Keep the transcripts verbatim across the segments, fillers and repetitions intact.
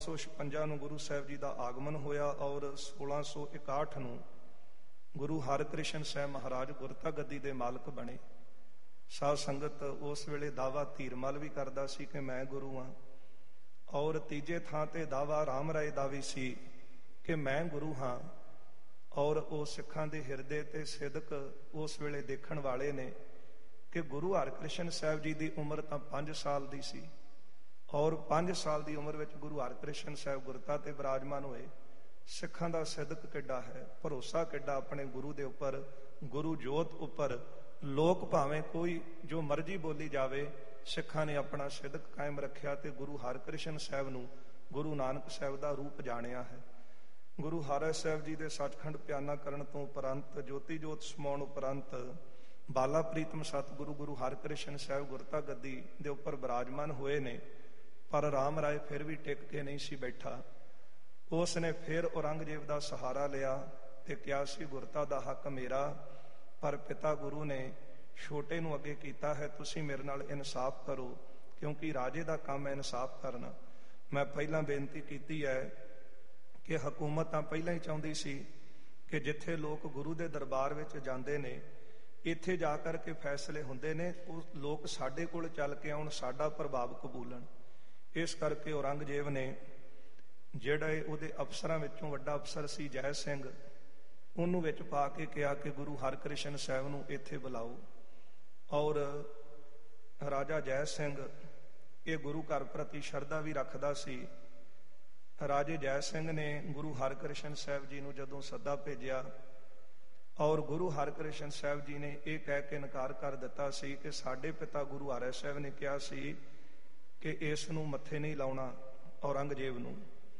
ਸੌ ਛਪੰਜਾ ਨੂੰ ਗੁਰੂ ਸਾਹਿਬ ਜੀ ਦਾ ਆਗਮਨ ਹੋਇਆ ਔਰ ਸੋਲਾਂ ਸੌ ਇਕਾਹਠ ਨੂੰ ਗੁਰੂ ਹਰਕ੍ਰਿਸ਼ਨ ਸਾਹਿਬ ਮਹਾਰਾਜ ਗੁਰਤਾ ਗੱਦੀ ਦੇ ਮਾਲਕ ਬਣੇ। ਸਾਧ ਸੰਗਤ ਉਸ ਵੇਲੇ ਦਾਵਾ ਧੀਰਮਲ ਵੀ ਕਰਦਾ ਸੀ ਕਿ ਮੈਂ ਗੁਰੂ ਹਾਂ, ਔਰ ਤੀਜੇ ਥਾਂ ਤੇ ਦਾਵਾ ਰਾਮ ਰਾਏ ਦਾ ਵੀ ਸੀ ਕਿ ਮੈਂ ਗੁਰੂ ਹਾਂ। ਔਰ ਉਹ ਸਿੱਖਾਂ ਦੇ ਹਿਰਦੇ ਤੇ ਸਿਦਕ ਉਸ ਵੇਲੇ ਦੇਖਣ ਵਾਲੇ ਨੇ ਕਿ ਗੁਰੂ ਹਰਕ੍ਰਿਸ਼ਨ ਸਾਹਿਬ ਜੀ ਦੀ ਉਮਰ ਤਾਂ ਪੰਜ ਸਾਲ ਦੀ ਸੀ, ਔਰ ਪੰਜ ਸਾਲ ਦੀ ਉਮਰ ਵਿੱਚ ਗੁਰੂ ਹਰਕ੍ਰਿਸ਼ਨ ਸਾਹਿਬ ਗੁਰਤਾ ਤੇ ਵਿਰਾਜਮਾਨ ਹੋਏ। ਸਿੱਖਾਂ ਦਾ ਸਿਦਕ ਕਿੱਡਾ ਹੈ, ਭਰੋਸਾ ਕਿੱਡਾ ਆਪਣੇ ਗੁਰੂ ਦੇ ਉੱਪਰ, ਗੁਰੂ ਜੋਤ ਉੱਪਰ। ਲੋਕ ਭਾਵੇਂ ਕੋਈ ਜੋ ਮਰਜ਼ੀ ਬੋਲੀ ਜਾਵੇ, ਸਿੱਖਾਂ ਨੇ ਆਪਣਾ ਸਿਦਕ ਕਾਇਮ ਰੱਖਿਆ ਤੇ ਗੁਰੂ ਹਰਕ੍ਰਿਸ਼ਨ ਸਾਹਿਬ ਨੂੰ ਗੁਰੂ ਨਾਨਕ ਸਾਹਿਬ ਦਾ ਰੂਪ ਜਾਣਿਆ ਹੈ। ਗੁਰੂ ਹਰਿ ਸਾਹਿਬ ਜੀ ਦੇ ਸੱਚਖੰਡ ਪਿਆਨਾ ਕਰਨ ਤੋਂ ਉਪਰੰਤ, ਜੋਤੀ ਜੋਤ ਸਮਾਉਣ ਉਪਰੰਤ ਬਾਲਾ ਪ੍ਰੀਤਮ ਸਤਿਗੁਰੂ ਗੁਰੂ ਹਰਕ੍ਰਿਸ਼ਨ ਸਾਹਿਬ ਗੁਰਤਾ ਗੱਦੀ ਦੇ ਉੱਪਰ ਵਿਰਾਜਮਾਨ ਹੋਏ ਨੇ। ਪਰ ਰਾਮ ਰਾਏ ਫਿਰ ਵੀ ਟਿਕ ਕੇ ਨਹੀਂ ਸੀ ਬੈਠਾ। ਉਸ ਨੇ ਫਿਰ ਔਰੰਗਜ਼ੇਬ ਦਾ ਸਹਾਰਾ ਲਿਆ ਤੇ ਕਿਹਾ ਸੀ ਗੁਰਤਾ ਦਾ ਹੱਕ ਮੇਰਾ, ਪਰ ਪਿਤਾ ਗੁਰੂ ਨੇ ਛੋਟੇ ਨੂੰ ਅੱਗੇ ਕੀਤਾ ਹੈ, ਤੁਸੀਂ ਮੇਰੇ ਨਾਲ ਇਨਸਾਫ ਕਰੋ, ਕਿਉਂਕਿ ਰਾਜੇ ਦਾ ਕੰਮ ਹੈ ਇਨਸਾਫ ਕਰਨਾ। ਮੈਂ ਪਹਿਲਾਂ ਬੇਨਤੀ ਕੀਤੀ ਹੈ ਕਿ ਹਕੂਮਤ ਤਾਂ ਪਹਿਲਾਂ ਹੀ ਚਾਹੁੰਦੀ ਸੀ ਕਿ ਜਿੱਥੇ ਲੋਕ ਗੁਰੂ ਦੇ ਦਰਬਾਰ ਵਿੱਚ ਜਾਂਦੇ ਨੇ, ਇੱਥੇ ਜਾ ਕਰਕੇ ਫੈਸਲੇ ਹੁੰਦੇ ਨੇ, ਉਹ ਲੋਕ ਸਾਡੇ ਕੋਲ ਚੱਲ ਕੇ ਆਉਣ, ਸਾਡਾ ਪ੍ਰਭਾਵ ਕਬੂਲਣ। ਇਸ ਕਰਕੇ ਔਰੰਗਜ਼ੇਬ ਨੇ ਜਿਹੜੇ ਉਹਦੇ ਅਫਸਰਾਂ ਵਿੱਚੋਂ ਵੱਡਾ ਅਫਸਰ ਸੀ ਜੈ ਸਿੰਘ, ਉਹਨੂੰ ਵਿੱਚ ਪਾ ਕੇ ਕਿਹਾ ਕਿ ਗੁਰੂ ਹਰਕ੍ਰਿਸ਼ਨ ਸਾਹਿਬ ਨੂੰ ਇੱਥੇ ਬੁਲਾਓ। ਔਰ ਰਾਜਾ ਜੈ ਸਿੰਘ ਇਹ ਗੁਰੂ ਘਰ ਪ੍ਰਤੀ ਸ਼ਰਧਾ ਵੀ ਰੱਖਦਾ ਸੀ। ਰਾਜੇ ਜੈ ਸਿੰਘ ਨੇ ਗੁਰੂ ਹਰਕ੍ਰਿਸ਼ਨ ਸਾਹਿਬ ਜੀ ਨੂੰ ਜਦੋਂ ਸੱਦਾ ਭੇਜਿਆ, ਔਰ ਗੁਰੂ ਹਰਕ੍ਰਿਸ਼ਨ ਸਾਹਿਬ ਜੀ ਨੇ ਇਹ ਕਹਿ ਕੇ ਇਨਕਾਰ ਕਰ ਦਿੱਤਾ ਸੀ ਕਿ ਸਾਡੇ ਪਿਤਾ ਗੁਰੂ ਹਰਿ ਸਾਹਿਬ ਨੇ ਕਿਹਾ ਸੀ ਕਿ ਇਸ ਨੂੰ ਮੱਥੇ ਨਹੀਂ ਲਾਉਣਾ, ਔਰੰਗਜ਼ੇਬ ਨੂੰ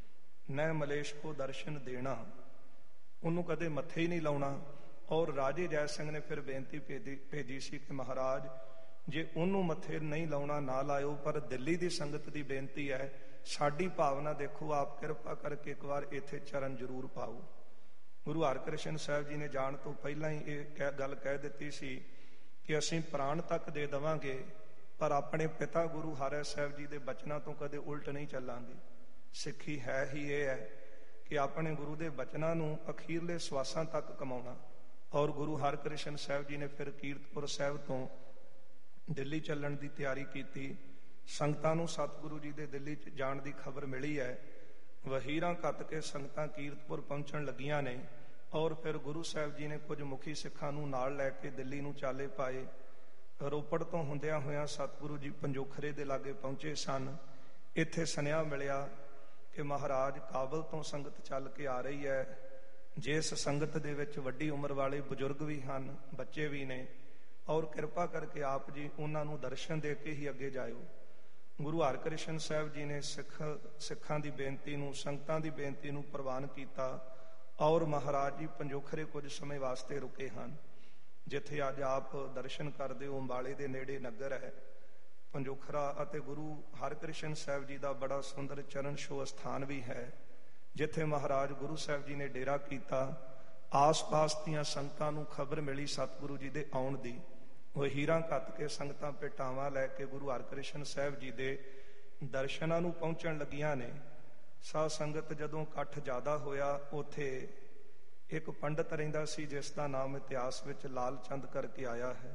ਨੈ ਮਲੇਸ਼ ਕੋ ਦਰਸ਼ਨ ਦੇਣਾ, ਉਹਨੂੰ ਕਦੇ ਮੱਥੇ ਹੀ ਨਹੀਂ ਲਾਉਣਾ। ਔਰ ਰਾਜੇ ਜੈ ਸਿੰਘ ਨੇ ਫਿਰ ਬੇਨਤੀ ਭੇਜੀ ਭੇਜੀ ਸੀ ਕਿ ਮਹਾਰਾਜ ਜੇ ਉਹਨੂੰ ਮੱਥੇ ਨਹੀਂ ਲਾਉਣਾ ਨਾ ਲਾਇਓ, ਪਰ ਦਿੱਲੀ ਦੀ ਸੰਗਤ ਦੀ ਬੇਨਤੀ ਹੈ, ਸਾਡੀ ਭਾਵਨਾ ਦੇਖੋ, ਆਪ ਕਿਰਪਾ ਕਰਕੇ ਇੱਕ ਵਾਰ ਇੱਥੇ ਚਰਨ ਜ਼ਰੂਰ ਪਾਓ। ਗੁਰੂ ਹਰਕ੍ਰਿਸ਼ਨ ਸਾਹਿਬ ਜੀ ਨੇ ਜਾਣ ਤੋਂ ਪਹਿਲਾਂ ਹੀ ਇਹ ਗੱਲ ਕਹਿ ਦਿੱਤੀ ਸੀ ਕਿ ਅਸੀਂ ਪ੍ਰਾਣ ਤੱਕ ਦੇ ਦੇਵਾਂਗੇ, ਪਰ ਆਪਣੇ ਪਿਤਾ ਗੁਰੂ ਹਰਿ ਸਾਹਿਬ ਜੀ ਦੇ ਬਚਨਾਂ ਤੋਂ ਕਦੇ ਉਲਟ ਨਹੀਂ ਚੱਲਾਂਗੇ। ਸਿੱਖੀ ਹੈ ਹੀ ਇਹ ਹੈ ਕਿ ਆਪਣੇ ਗੁਰੂ ਦੇ ਬਚਨਾਂ ਨੂੰ ਅਖੀਰਲੇ ਸਵਾਸਾਂ ਤੱਕ ਕਮਾਉਣਾ। ਔਰ ਗੁਰੂ ਹਰਕ੍ਰਿਸ਼ਨ ਸਾਹਿਬ ਜੀ ਨੇ ਫਿਰ ਕੀਰਤਪੁਰ ਸਾਹਿਬ ਤੋਂ ਦਿੱਲੀ ਚੱਲਣ ਦੀ ਤਿਆਰੀ ਕੀਤੀ। ਸੰਗਤਾਂ ਨੂੰ ਸਤਿਗੁਰੂ ਜੀ ਦੇ ਦਿੱਲੀ ਚ ਜਾਣ ਦੀ ਖਬਰ ਮਿਲੀ ਹੈ। ਵਹੀਰਾਂ ਘੱਤ ਕੇ ਸੰਗਤਾਂ ਕੀਰਤਪੁਰ ਪਹੁੰਚਣ ਲੱਗੀਆਂ ਨੇ, ਔਰ ਫਿਰ ਗੁਰੂ ਸਾਹਿਬ ਜੀ ਨੇ ਕੁਝ ਮੁਖੀ ਸਿੱਖਾਂ ਨੂੰ ਨਾਲ ਲੈ ਕੇ ਦਿੱਲੀ ਨੂੰ ਚਾਲੇ ਪਾਏ। ਰੋਪੜ ਤੋਂ ਹੁੰਦਿਆਂ ਹੋਇਆਂ ਸਤਿਗੁਰੂ ਜੀ ਪੰਜੋਖਰੇ ਦੇ ਲਾਗੇ ਪਹੁੰਚੇ ਸਨ। ਇੱਥੇ ਸੁਨੇਹਾ ਮਿਲਿਆ ਕਿ ਮਹਾਰਾਜ ਕਾਬਲ ਤੋਂ ਸੰਗਤ ਚੱਲ ਕੇ ਆ ਰਹੀ ਹੈ, ਜਿਸ ਸੰਗਤ ਦੇ ਵਿੱਚ ਵੱਡੀ ਉਮਰ ਵਾਲੇ ਬਜ਼ੁਰਗ ਵੀ ਹਨ, ਬੱਚੇ ਵੀ ਨੇ, ਔਰ ਕਿਰਪਾ ਕਰਕੇ ਆਪ ਜੀ ਉਹਨਾਂ ਨੂੰ ਦਰਸ਼ਨ ਦੇ ਕੇ ਹੀ ਅੱਗੇ ਜਾਇਓ। ਗੁਰੂ ਹਰਕ੍ਰਿਸ਼ਨ ਸਾਹਿਬ ਜੀ ਨੇ ਸਿੱਖ ਸਿੱਖਾਂ ਦੀ ਬੇਨਤੀ ਨੂੰ, ਸੰਗਤਾਂ ਦੀ ਬੇਨਤੀ ਨੂੰ ਪ੍ਰਵਾਨ ਕੀਤਾ, ਔਰ ਮਹਾਰਾਜ ਜੀ ਪੰਜੋਖਰੇ ਕੁਝ ਸਮੇਂ ਵਾਸਤੇ ਰੁਕੇ ਹਨ। ਜਿੱਥੇ ਅੱਜ ਆਪ ਦਰਸ਼ਨ ਕਰਦੇ ਹੋ, ਅੰਬਾਲੇ ਦੇ ਨੇੜੇ ਨਗਰ ਹੈ ਪੰਜੋਖਰਾ, ਅਤੇ ਗੁਰੂ ਹਰਕ੍ਰਿਸ਼ਨ ਸਾਹਿਬ ਜੀ ਦਾ ਬੜਾ ਸੁੰਦਰ ਚਰਨ ਛੋਹ ਸਥਾਨ ਵੀ ਹੈ, ਜਿੱਥੇ ਮਹਾਰਾਜ ਗੁਰੂ ਸਾਹਿਬ ਜੀ ਨੇ ਡੇਰਾ ਕੀਤਾ। ਆਸ-ਪਾਸ ਦੀਆਂ ਸੰਗਤਾਂ ਨੂੰ ਖਬਰ ਮਿਲੀ ਸਤਿਗੁਰੂ ਜੀ ਦੇ ਆਉਣ ਦੀ। ਉਹ ਹੀਰਾਂ ਘੱਤ ਕੇ ਸੰਗਤਾਂ ਭੇਟਾਵਾਂ ਲੈ ਕੇ ਗੁਰੂ ਹਰਕ੍ਰਿਸ਼ਨ ਸਾਹਿਬ ਜੀ ਦੇ ਦਰਸ਼ਨਾਂ ਨੂੰ ਪਹੁੰਚਣ ਲੱਗੀਆਂ ਨੇ। ਸਾਧ ਸੰਗਤ ਜਦੋਂ ਇਕੱਠ ਜ਼ਿਆਦਾ ਹੋਇਆ, ਉੱਥੇ ਇੱਕ ਪੰਡਤ ਰਹਿੰਦਾ ਸੀ ਜਿਸ ਦਾ ਨਾਮ ਇਤਿਹਾਸ ਵਿੱਚ ਲਾਲ ਚੰਦ ਕਰਕੇ ਆਇਆ ਹੈ।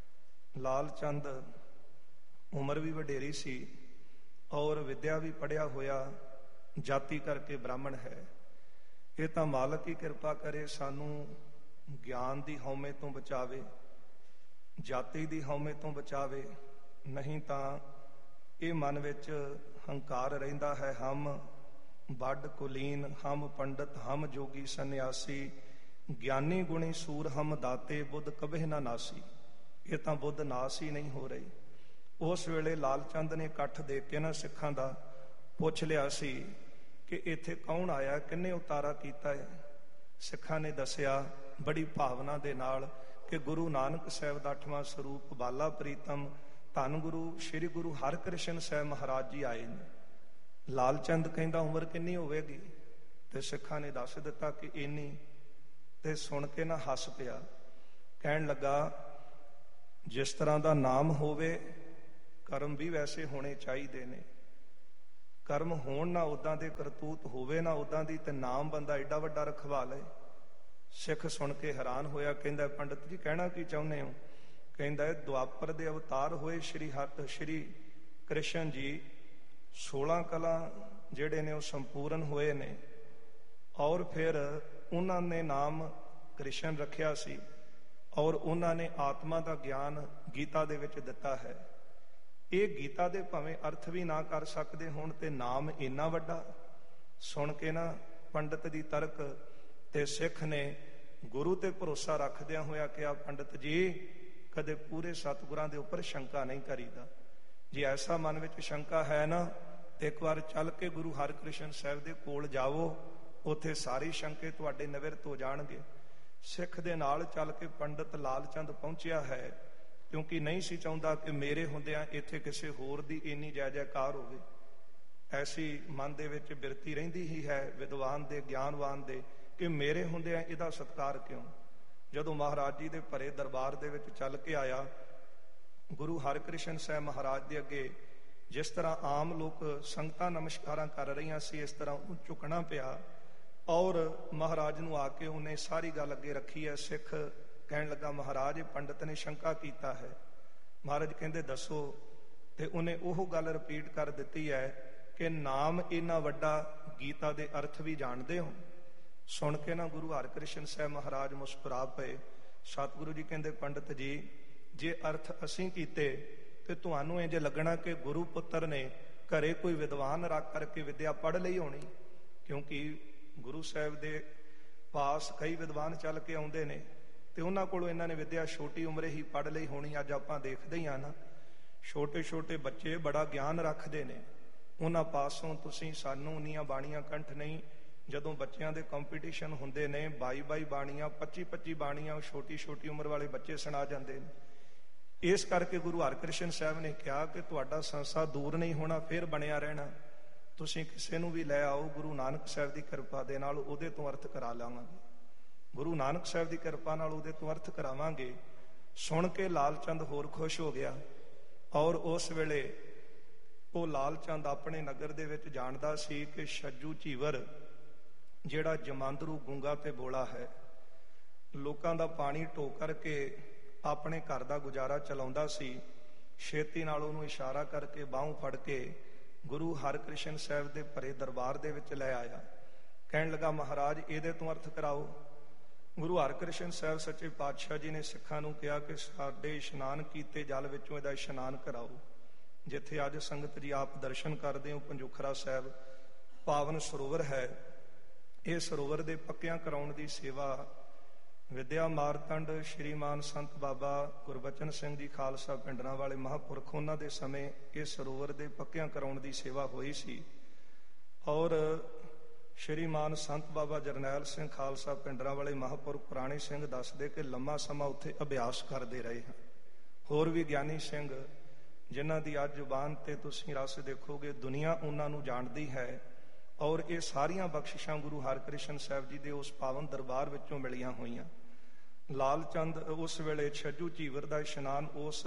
ਲਾਲ ਚੰਦ ਉਮਰ ਵੀ ਵਡੇਰੀ ਸੀ ਔਰ ਵਿਦਿਆ ਵੀ ਪੜ੍ਹਿਆ ਹੋਇਆ, ਜਾਤੀ ਕਰਕੇ ਬ੍ਰਾਹਮਣ ਹੈ। ਇਹ ਤਾਂ ਮਾਲਕ ਹੀ ਕਿਰਪਾ ਕਰੇ ਸਾਨੂੰ ਗਿਆਨ ਦੀ ਹਉਮੈ ਤੋਂ ਬਚਾਵੇ, ਜਾਤੀ ਦੀ ਹਉਮੈ ਤੋਂ ਬਚਾਵੇ, ਨਹੀਂ ਤਾਂ ਇਹ ਮਨ ਵਿੱਚ ਹੰਕਾਰ ਰਹਿੰਦਾ ਹੈ, ਹਮ ਵੱਡ ਕੁਲੀਨ, ਹਮ ਪੰਡਤ, ਹਮ ਜੋਗੀ ਸੰਨਿਆਸੀ, ਗਿਆਨੀ ਗੁਣੀ ਸੂਰ, ਹਮ ਦਾਤੇ, ਬੁੱਧ ਕਬਹਿ ਨਾ ਨਾਸੀ। ਇਹ ਤਾਂ ਬੁੱਧ ਨਾਸ ਹੀ ਨਹੀਂ ਹੋ ਰਹੀ। ਉਸ ਵੇਲੇ ਲਾਲ ਚੰਦ ਨੇ ਇਕੱਠ ਦੇਖ ਕੇ ਨਾ ਸਿੱਖਾਂ ਦਾ ਪੁੱਛ ਲਿਆ ਸੀ ਕਿ ਇੱਥੇ ਕੌਣ ਆਇਆ, ਕਿਹਨੇ ਉਤਾਰਾ ਕੀਤਾ ਹੈ। ਸਿੱਖਾਂ ਨੇ ਦੱਸਿਆ ਬੜੀ ਭਾਵਨਾ ਦੇ ਨਾਲ ਕਿ ਗੁਰੂ ਨਾਨਕ ਸਾਹਿਬ ਦਾ ਅੱਠਵਾਂ ਸਰੂਪ ਬਾਲਾ ਪ੍ਰੀਤਮ ਧੰਨ ਗੁਰੂ ਸ੍ਰੀ ਗੁਰੂ ਹਰਕ੍ਰਿਸ਼ਨ ਸਾਹਿਬ ਮਹਾਰਾਜ ਜੀ ਆਏ ਨੇ। ਲਾਲ ਚੰਦ ਕਹਿੰਦਾ ਉਮਰ ਕਿੰਨੀ ਹੋਵੇਗੀ, ਤੇ ਸਿੱਖਾਂ ਨੇ ਦੱਸ ਦਿੱਤਾ ਕਿ ਇੰਨੀ। ਤੇ ਸੁਣ ਕੇ ਨਾ ਹੱਸ ਪਿਆ, ਕਹਿਣ ਲੱਗਾ ਜਿਸ ਤਰ੍ਹਾਂ ਦਾ ਨਾਮ ਹੋਵੇ ਕਰਮ ਵੀ ਵੈਸੇ ਹੋਣੇ ਚਾਹੀਦੇ ਨੇ। ਕਰਮ ਹੋਣ ਨਾ ਉਦਾਂ ਦੇ, ਕਰਤੂਤ ਹੋਵੇ ਨਾ ਉਦਾਂ ਦੀ, ਤੇ ਨਾਮ ਬੰਦਾ ਏਡਾ ਵੱਡਾ ਰਖਵਾ ਲਏ। ਸਿੱਖ ਸੁਣ ਕੇ ਹੈਰਾਨ ਹੋਇਆ, ਕਹਿੰਦਾ ਪੰਡਤ ਜੀ ਕਹਿਣਾ ਕੀ ਚਾਹੁੰਦੇ ਹੋ? ਕਹਿੰਦਾ ਦੁਆਪਰ ਦੇ ਅਵਤਾਰ ਹੋਏ ਸ਼੍ਰੀ ਹਰਿ ਸ਼੍ਰੀ ਕ੍ਰਿਸ਼ਨ ਜੀ, ਸੋਲਾਂ ਕਲਾ ਜਿਹੜੇ ਨੇ ਉਹ ਸੰਪੂਰਨ ਹੋਏ ਨੇ, ਔਰ ਫਿਰ ਉਹਨਾਂ ਨੇ ਨਾਮ ਕ੍ਰਿਸ਼ਨ ਰੱਖਿਆ ਸੀ, ਔਰ ਉਹਨਾਂ ਨੇ ਆਤਮਾ ਦਾ ਗਿਆਨ ਗੀਤਾ ਦੇ ਵਿੱਚ ਦਿੱਤਾ ਹੈ। ਇਹ ਗੀਤਾ ਦੇ ਭਾਵੇਂ ਅਰਥ ਵੀ ਨਾ ਕਰ ਸਕਦੇ ਹੋਣ ਤੇ ਨਾਮ ਇੰਨਾ ਵੱਡਾ। ਸੁਣ ਕੇ ਨਾ ਪੰਡਤ ਦੀ ਤਰਕ ਤੇ ਸਿੱਖ ਨੇ ਗੁਰੂ ਤੇ ਭਰੋਸਾ ਰੱਖਦਿਆਂ ਹੋਇਆ ਕਿਹਾ, ਪੰਡਤ ਜੀ ਕਦੇ ਪੂਰੇ ਸਤਿਗੁਰਾਂ ਦੇ ਉੱਪਰ ਸ਼ੰਕਾ ਨਹੀਂ ਕਰੀਦਾ। ਜੇ ਐਸਾ ਮਨ ਵਿੱਚ ਸ਼ੰਕਾ ਹੈ ਨਾ ਤੇ ਇੱਕ ਵਾਰ ਚੱਲ ਕੇ ਗੁਰੂ ਹਰਿਕ੍ਰਿਸ਼ਨ ਸਾਹਿਬ ਦੇ ਕੋਲ ਜਾਵੋ, ਉੱਥੇ ਸਾਰੀ ਸ਼ੰਕੇ ਤੁਹਾਡੇ ਨਿਵਰਤ ਹੋ ਜਾਣਗੇ। ਸਿੱਖ ਦੇ ਨਾਲ ਚੱਲ ਕੇ ਪੰਡਤ ਲਾਲ ਚੰਦ ਪਹੁੰਚਿਆ ਹੈ, ਕਿਉਂਕਿ ਨਹੀਂ ਸੀ ਚਾਹੁੰਦਾ ਕਿ ਮੇਰੇ ਹੁੰਦਿਆਂ ਇੱਥੇ ਕਿਸੇ ਹੋਰ ਦੀ ਇੰਨੀ ਜੈ ਜੈਕਾਰ ਹੋਵੇ। ਐਸੀ ਮਨ ਦੇ ਵਿੱਚ ਬਿਰਤੀ ਰਹਿੰਦੀ ਹੀ ਹੈ ਵਿਦਵਾਨ ਦੇ, ਗਿਆਨਵਾਨ ਦੇ, ਕਿ ਮੇਰੇ ਹੁੰਦਿਆਂ ਇਹਦਾ ਸਤਿਕਾਰ ਕਿਉਂ। ਜਦੋਂ ਮਹਾਰਾਜ ਜੀ ਦੇ ਭਰੇ ਦਰਬਾਰ ਦੇ ਵਿੱਚ ਚੱਲ ਕੇ ਆਇਆ, ਗੁਰੂ ਹਰਿਕ੍ਰਿਸ਼ਨ ਸਾਹਿਬ ਮਹਾਰਾਜ ਦੇ ਅੱਗੇ ਜਿਸ ਤਰ੍ਹਾਂ ਆਮ ਲੋਕ ਸੰਗਤਾਂ ਨਮਸਕਾਰਾਂ ਕਰ ਰਹੀਆਂ ਸੀ, ਇਸ ਤਰ੍ਹਾਂ ਉਹ ਝੁਕਣਾ ਪਿਆ, ਔਰ ਮਹਾਰਾਜ ਨੂੰ ਆ ਕੇ ਉਹਨੇ ਸਾਰੀ ਗੱਲ ਅੱਗੇ ਰੱਖੀ ਹੈ। ਸਿੱਖ ਕਹਿਣ ਲੱਗਾ, ਮਹਾਰਾਜ ਇਹ ਪੰਡਤ ਨੇ ਸ਼ੰਕਾ ਕੀਤਾ ਹੈ। ਮਹਾਰਾਜ ਕਹਿੰਦੇ ਦੱਸੋ, ਤੇ ਉਹਨੇ ਉਹ ਗੱਲ ਰਿਪੀਟ ਕਰ ਦਿੱਤੀ ਹੈ ਕਿ ਨਾਮ ਇੰਨਾ ਵੱਡਾ, ਗੀਤਾ ਦੇ ਅਰਥ ਵੀ ਜਾਣਦੇ ਹੋ? ਸੁਣ ਕੇ ਨਾ ਗੁਰੂ ਹਰਿਕ੍ਰਿਸ਼ਨ ਸਾਹਿਬ ਮਹਾਰਾਜ ਮੁਸਕਰਾ ਪਏ। ਸਤਿਗੁਰੂ ਜੀ ਕਹਿੰਦੇ, ਪੰਡਤ ਜੀ ਜੇ ਅਰਥ ਅਸੀਂ ਕੀਤੇ ਤੇ ਤੁਹਾਨੂੰ ਇੰਜ ਲੱਗਣਾ ਕਿ ਗੁਰੂ ਪੁੱਤਰ ਨੇ ਘਰੇ ਕੋਈ ਵਿਦਵਾਨ ਰੱਖ ਕਰਕੇ ਵਿਦਿਆ ਪੜ੍ਹ ਲਈ ਹੋਣੀ, ਕਿਉਂਕਿ ਗੁਰੂ ਸਾਹਿਬ ਦੇ ਪਾਸ ਕਈ ਵਿਦਵਾਨ ਚੱਲ ਕੇ ਆਉਂਦੇ ਨੇ ਤੇ ਉਹਨਾਂ ਕੋਲੋਂ ਇਹਨਾਂ ਨੇ ਵਿਦਿਆ ਛੋਟੀ ਉਮਰੇ ਹੀ ਪੜ੍ਹ ਲਈ ਹੋਣੀ। ਅੱਜ ਆਪਾਂ ਦੇਖਦੇ ਹੀ ਆ ਨਾ, ਛੋਟੇ ਛੋਟੇ ਬੱਚੇ ਬੜਾ ਗਿਆਨ ਰੱਖਦੇ ਨੇ, ਉਹਨਾਂ ਪਾਸੋਂ ਤੁਸੀਂ ਸਾਨੂੰ ਉਨੀਆਂ ਬਾਣੀਆਂ ਕੰਠ ਨਹੀਂ। ਜਦੋਂ ਬੱਚਿਆਂ ਦੇ ਕੰਪੀਟੀਸ਼ਨ ਹੁੰਦੇ ਨੇ, ਬਾਈ ਬਾਈ ਬਾਣੀਆਂ, ਪੱਚੀ ਪੱਚੀ ਬਾਣੀਆਂ ਛੋਟੀ ਛੋਟੀ ਉਮਰ ਵਾਲੇ ਬੱਚੇ ਸੁਣਾ ਜਾਂਦੇ ਨੇ। ਇਸ ਕਰਕੇ ਗੁਰੂ ਹਰਿਕ੍ਰਿਸ਼ਨ ਸਾਹਿਬ ਨੇ ਕਿਹਾ ਕਿ ਤੁਹਾਡਾ ਸੰਸਾ ਦੂਰ ਨਹੀਂ ਹੋਣਾ, ਫਿਰ ਬਣਿਆ ਰਹਿਣਾ। ਤੁਸੀਂ ਕਿਸੇ ਨੂੰ ਵੀ ਲੈ ਆਓ, ਗੁਰੂ ਨਾਨਕ ਸਾਹਿਬ ਦੀ ਕਿਰਪਾ ਦੇ ਨਾਲ ਉਹਦੇ ਤੋਂ ਅਰਥ ਕਰਾ ਲਾਵਾਂਗੇ। ਗੁਰੂ ਨਾਨਕ ਸਾਹਿਬ ਦੀ ਕਿਰਪਾ ਨਾਲ ਉਹਦੇ ਤੋਂ ਅਰਥ ਕਰਾਵਾਂਗੇ। ਸੁਣ ਕੇ ਲਾਲ ਚੰਦ ਹੋਰ ਖੁਸ਼ ਹੋ ਗਿਆ, ਔਰ ਉਸ ਵੇਲੇ ਉਹ ਲਾਲ ਚੰਦ ਆਪਣੇ ਨਗਰ ਦੇ ਵਿੱਚ ਜਾਣਦਾ ਸੀ ਕਿ ਛੱਜੂ ਝੀਵਰ ਜਿਹੜਾ ਜਮਾਂਦਰੂ ਗੂੰਗਾ ਤੇ ਬੋਲਾ ਹੈ, ਲੋਕਾਂ ਦਾ ਪਾਣੀ ਢੋ ਕਰਕੇ ਆਪਣੇ ਘਰ ਦਾ ਗੁਜ਼ਾਰਾ ਚਲਾਉਂਦਾ ਸੀ। ਛੇਤੀ ਨਾਲ ਉਹਨੂੰ ਇਸ਼ਾਰਾ ਕਰਕੇ ਬਾਹੋਂ ਫੜ ਕੇ ਗੁਰੂ ਹਰਿਕ੍ਰਿਸ਼ਨ ਸਾਹਿਬ ਦੇ ਭਰੇ ਦਰਬਾਰ ਦੇ ਵਿੱਚ ਲੈ ਆਇਆ। ਕਹਿਣ ਲੱਗਾ, ਮਹਾਰਾਜ ਇਹਦੇ ਤੋਂ ਅਰਥ ਕਰਾਓ। ਗੁਰੂ ਹਰਿਕ੍ਰਿਸ਼ਨ ਸਾਹਿਬ ਸੱਚੇ ਪਾਤਸ਼ਾਹ ਜੀ ਨੇ ਸਿੱਖਾਂ ਨੂੰ ਕਿਹਾ ਕਿ ਸਾਡੇ ਇਸ਼ਨਾਨ ਕੀਤੇ ਜਲ ਵਿੱਚੋਂ ਇਹਦਾ ਇਸ਼ਨਾਨ ਕਰਾਓ। ਜਿੱਥੇ ਅੱਜ ਸੰਗਤ ਜੀ ਆਪ ਦਰਸ਼ਨ ਕਰਦੇ ਹੋ, ਪੰਜੋਖਰਾ ਸਾਹਿਬ ਪਾਵਨ ਸਰੋਵਰ ਹੈ। ਇਹ ਸਰੋਵਰ ਦੇ ਪੱਕਿਆਂ ਕਰਾਉਣ ਦੀ ਸੇਵਾ ਵਿਦਿਆ ਮਾਰਤੰਡ ਸ਼੍ਰੀਮਾਨ ਸੰਤ ਬਾਬਾ ਗੁਰਬਚਨ ਸਿੰਘ ਜੀ ਖਾਲਸਾ ਪਿੰਡਰਾਂ ਵਾਲੇ ਮਹਾਂਪੁਰਖ, ਉਹਨਾਂ ਦੇ ਸਮੇਂ ਇਹ ਸਰੋਵਰ ਦੇ ਪੱਕਿਆਂ ਕਰਾਉਣ ਦੀ ਸੇਵਾ ਹੋਈ ਸੀ। ਔਰ ਸ਼੍ਰੀਮਾਨ ਸੰਤ ਬਾਬਾ ਜਰਨੈਲ ਸਿੰਘ ਖਾਲਸਾ ਪਿੰਡਰਾਂ ਵਾਲੇ ਮਹਾਂਪੁਰਖ ਪੁਰਾਣੇ ਸਿੰਘ ਦੱਸਦੇ ਕਿ ਲੰਮਾ ਸਮਾਂ ਉੱਥੇ ਅਭਿਆਸ ਕਰਦੇ ਰਹੇ ਹਨ। ਹੋਰ ਵੀ ਗਿਆਨੀ ਸਿੰਘ ਜਿਨ੍ਹਾਂ ਦੀ ਅੱਜ ਜ਼ੁਬਾਨ ਤੇ ਤੁਸੀਂ ਰਸ ਦੇਖੋਗੇ, ਦੁਨੀਆ ਉਹਨਾਂ ਨੂੰ ਜਾਣਦੀ ਹੈ। ਔਰ ਇਹ ਸਾਰੀਆਂ ਬਖਸ਼ਿਸ਼ਾਂ ਗੁਰੂ ਹਰਿਕ੍ਰਿਸ਼ਨ ਸਾਹਿਬ ਜੀ ਦੇ ਉਸ ਪਾਵਨ ਦਰਬਾਰ ਵਿੱਚੋਂ ਮਿਲੀਆਂ ਹੋਈਆਂ। ਲਾਲ ਚੰਦ ਉਸ ਵੇਲੇ ਛੱਜੂ ਝੀਵਰ ਦਾ ਇਸ਼ਨਾਨ ਉਸ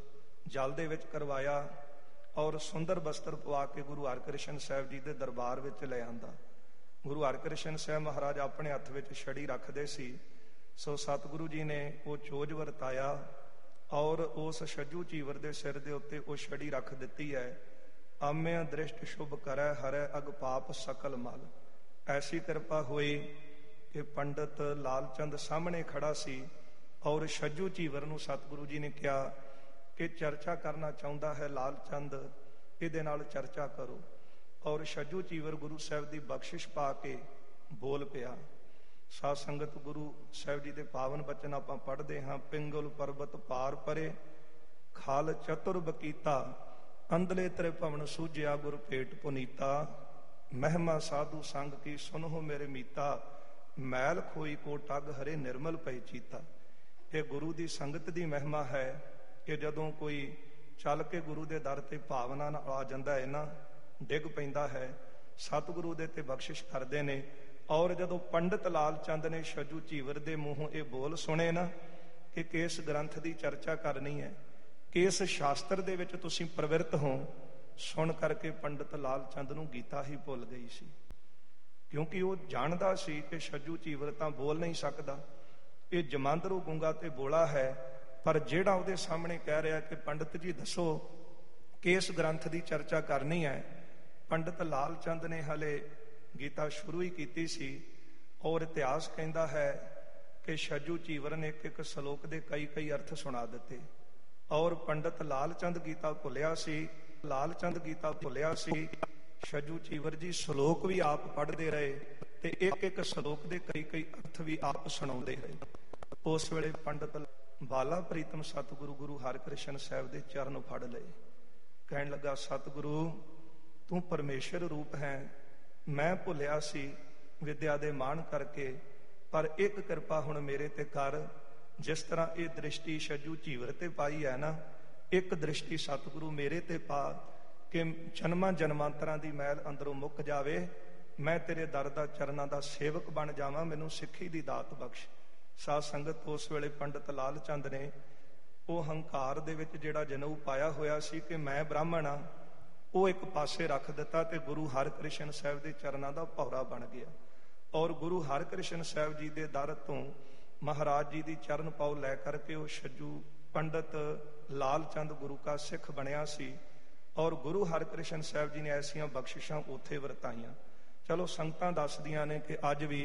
ਜਲ ਦੇ ਵਿੱਚ ਕਰਵਾਇਆ, ਔਰ ਸੁੰਦਰ ਬਸਤਰ ਪਵਾ ਕੇ ਗੁਰੂ ਹਰਿਕ੍ਰਿਸ਼ਨ ਸਾਹਿਬ ਜੀ ਦੇ ਦਰਬਾਰ ਵਿੱਚ ਲੈ ਆਂਦਾ। ਗੁਰੂ ਹਰਿਕ੍ਰਿਸ਼ਨ ਸਾਹਿਬ ਮਹਾਰਾਜ ਆਪਣੇ ਹੱਥ ਵਿੱਚ ਛੜੀ ਰੱਖਦੇ ਸੀ, ਸੋ ਸਤਿਗੁਰੂ ਜੀ ਨੇ ਉਹ ਚੋਜ ਵਰਤਾਇਆ, ਔਰ ਉਸ ਛੱਜੂ ਝੀਵਰ ਦੇ ਸਿਰ ਦੇ ਉੱਤੇ ਉਹ ਛੜੀ ਰੱਖ ਦਿੱਤੀ ਹੈ। ਆਮਿਆ ਦ੍ਰਿਸ਼ਟ ਸ਼ੁਭ ਕਰੈ ਹਰੈ ਅਗ ਪਾਪ ਸਕਲ ਮਲ। ਐਸੀ ਕਿਰਪਾ ਹੋਈ ਕਿ ਪੰਡਤ ਲਾਲ ਚੰਦ ਸਾਹਮਣੇ ਖੜਾ ਸੀ, ਔਰ ਛੱਜੂ ਝੀਵਰ ਨੂੰ ਸਤਿਗੁਰੂ ਜੀ ਨੇ ਕਿਹਾ ਕਿ ਚਰਚਾ ਕਰਨਾ ਚਾਹੁੰਦਾ ਹੈ ਲਾਲ ਚੰਦ, ਇਹਦੇ ਨਾਲ ਚਰਚਾ ਕਰੋ। ਔਰ ਛੱਜੂ ਝੀਵਰ ਗੁਰੂ ਸਾਹਿਬ ਦੀ ਬਖਸ਼ਿਸ਼ ਪਾ ਕੇ ਬੋਲ ਪਿਆ। ਸਾਧ ਸੰਗਤ, ਗੁਰੂ ਸਾਹਿਬ ਜੀ ਦੇ ਪਾਵਨ ਬਚਨ ਆਪਾਂ ਪੜ੍ਹਦੇ ਹਾਂ। ਪਿੰਗਲ ਪਰਬਤ ਪਾਰ ਪਰੇ, ਖਾਲ ਚਤੁਰ ਬਕੀਤਾ, ਅੰਦਲੇ ਤਰੇ ਭਵਨ ਸੂਝਿਆ ਗੁਰ ਭੇਟ ਪੁਨੀਤਾ। ਮਹਿਮਾ ਸਾਧੂ ਸੰਗ ਕੀ ਸੁਨਹੁ ਮੇਰੇ ਮੀਤਾ, ਮੈਲ ਖੋਈ ਕੋ ਟਗ ਹਰੇ ਨਿਰਮਲ ਪਈ ਚੀਤਾ। ਇਹ ਗੁਰੂ ਦੀ ਸੰਗਤ ਦੀ ਮਹਿਮਾ ਹੈ ਕਿ ਜਦੋਂ ਕੋਈ ਚੱਲ ਕੇ ਗੁਰੂ ਦੇ ਦਰ ਤੇ ਭਾਵਨਾ ਨਾਲ ਆ ਜਾਂਦਾ ਹੈ ਨਾ, ਡਿੱਗ ਪੈਂਦਾ ਹੈ, ਸਤਿਗੁਰੂ ਦੇ ਤੇ ਬਖਸ਼ਿਸ਼ ਕਰਦੇ ਨੇ। ਔਰ ਜਦੋਂ ਪੰਡਤ ਲਾਲ ਚੰਦ ਨੇ ਛੱਜੂ ਝੀਵਰ ਦੇ ਮੂੰਹੋਂ ਇਹ ਬੋਲ ਸੁਣੇ ਨਾ ਕਿ ਕਿਸ ਗ੍ਰੰਥ ਦੀ ਚਰਚਾ ਕਰਨੀ ਹੈ, ਕਿਸ ਸ਼ਾਸਤਰ ਦੇ ਵਿੱਚ ਤੁਸੀਂ ਪ੍ਰਵਿਰਤ ਹੋ, ਸੁਣ ਕਰਕੇ ਪੰਡਤ ਲਾਲ ਚੰਦ ਨੂੰ ਗੀਤਾ ਹੀ ਭੁੱਲ ਗਈ ਸੀ, ਕਿਉਂਕਿ ਉਹ ਜਾਣਦਾ ਸੀ ਕਿ ਛੱਜੂ ਚੀਵਰ ਤਾਂ ਬੋਲ ਨਹੀਂ ਸਕਦਾ, ਇਹ ਜਮਾਂਦਰੂ ਗੂੰਗਾ ਤੇ ਬੋਲਾ ਹੈ। ਪਰ ਜਿਹੜਾ ਉਹਦੇ ਸਾਹਮਣੇ ਕਹਿ ਰਿਹਾ ਕਿ ਪੰਡਤ ਜੀ ਦੱਸੋ ਕਿ ਇਸ ਗ੍ਰੰਥ ਦੀ ਚਰਚਾ ਕਰਨੀ ਹੈ, ਪੰਡਤ ਲਾਲ ਚੰਦ ਨੇ ਹਲੇ ਗੀਤਾ ਸ਼ੁਰੂ ਹੀ ਕੀਤੀ ਸੀ। ਔਰ ਇਤਿਹਾਸ ਕਹਿੰਦਾ ਹੈ ਕਿ ਛੱਜੂ ਚੀਵਰ ਨੇ ਇੱਕ ਇੱਕ ਸ਼ਲੋਕ ਦੇ ਕਈ ਕਈ ਅਰਥ ਸੁਣਾ ਦਿੱਤੇ। ਔਰ ਪੰਡਤ ਲਾਲ ਚੰਦ ਗੀਤਾ ਭੁੱਲਿਆ ਸੀ, ਲਾਲ ਚੰਦ ਗੀਤਾ ਭੁੱਲਿਆ ਸੀ, ਛੱਜੂ ਚੀਵਰ ਜੀ ਸ਼ਲੋਕ ਵੀ ਆਪ ਪੜ੍ਹਦੇ ਰਹੇ ਤੇ ਇੱਕ ਇੱਕ ਸ਼ਲੋਕ ਦੇ ਕਈ ਕਈ ਅਰਥ ਵੀ ਆਪ ਸੁਣਾਉਂਦੇ ਰਹੇ। ਉਸ ਵੇਲੇ ਪੰਡਤ ਬਾਲਾ ਪ੍ਰੀਤਮ ਸਤਿਗੁਰੂ ਗੁਰੂ ਹਰਿਕ੍ਰਿਸ਼ਨ ਸਾਹਿਬ ਦੇ ਚਰਨ ਫੜ ਲਏ, ਕਹਿਣ ਲੱਗਾ, ਸਤਿਗੁਰੂ ਤੂੰ ਪਰਮੇਸ਼ਰ ਰੂਪ ਹੈ, ਮੈਂ ਭੁੱਲਿਆ ਸੀ ਵਿਦਿਆ ਦੇ ਮਾਣ ਕਰਕੇ, ਪਰ ਇੱਕ ਕਿਰਪਾ ਹੁਣ ਮੇਰੇ ਤੇ ਕਰ। ਜਿਸ ਤਰ੍ਹਾਂ ਇਹ ਦ੍ਰਿਸ਼ਟੀ ਛੱਜੂ ਚੀਵਰ ਤੇ ਪਾਈ ਹੈ ਨਾ, ਇੱਕ ਦ੍ਰਿਸ਼ਟੀ ਸਤਿਗੁਰੂ ਮੇਰੇ ਤੇ ਪਾ ਕਿ ਜਨਮਾਂ ਜਨਮਾਂਤਰਾਂ ਦੀ ਮੈਲ ਅੰਦਰੋਂ ਮੁੱਕ ਜਾਵੇ, ਮੈਂ ਤੇਰੇ ਦਰ ਦਾ ਚਰਨਾਂ ਦਾ ਸੇਵਕ ਬਣ ਜਾਵਾਂ, ਮੈਨੂੰ ਸਿੱਖੀ ਦੀ ਦਾਤ ਬਖਸ਼। ਸਾਧ ਸੰਗਤ, ਉਸ ਵੇਲੇ ਪੰਡਤ ਲਾਲ ਚੰਦ ਨੇ ਉਹ ਹੰਕਾਰ ਦੇ ਵਿੱਚ ਜਿਹੜਾ ਜਨੇਊ ਪਾਇਆ ਹੋਇਆ ਸੀ ਕਿ ਮੈਂ ਬ੍ਰਾਹਮਣ ਆ, ਉਹ ਇੱਕ ਪਾਸੇ ਰੱਖ ਦਿੱਤਾ ਤੇ ਗੁਰੂ ਹਰਿਕ੍ਰਿਸ਼ਨ ਸਾਹਿਬ ਦੇ ਚਰਨਾਂ ਦਾ ਭੌਰਾ ਬਣ ਗਿਆ। ਔਰ ਗੁਰੂ ਹਰਿਕ੍ਰਿਸ਼ਨ ਸਾਹਿਬ ਜੀ ਦੇ ਦਰ ਤੋਂ ਮਹਾਰਾਜ ਜੀ ਦੀ ਚਰਨ ਪਾਉ ਲੈ ਕਰਕੇ ਉਹ ਛੱਜੂ ਪੰਡਤ ਲਾਲ ਚੰਦ ਗੁਰੂ ਕਾ ਸਿੱਖ ਬਣਿਆ ਸੀ। ਔਰ ਗੁਰੂ ਹਰਿਕ੍ਰਿਸ਼ਨ ਸਾਹਿਬ ਜੀ ਨੇ ਐਸੀਆਂ ਬਖਸ਼ਿਸ਼ਾਂ ਉੱਥੇ ਵਰਤਾਈਆਂ। ਚਲੋ ਸੰਗਤਾਂ ਦੱਸਦੀਆਂ ਨੇ ਕਿ ਅੱਜ ਵੀ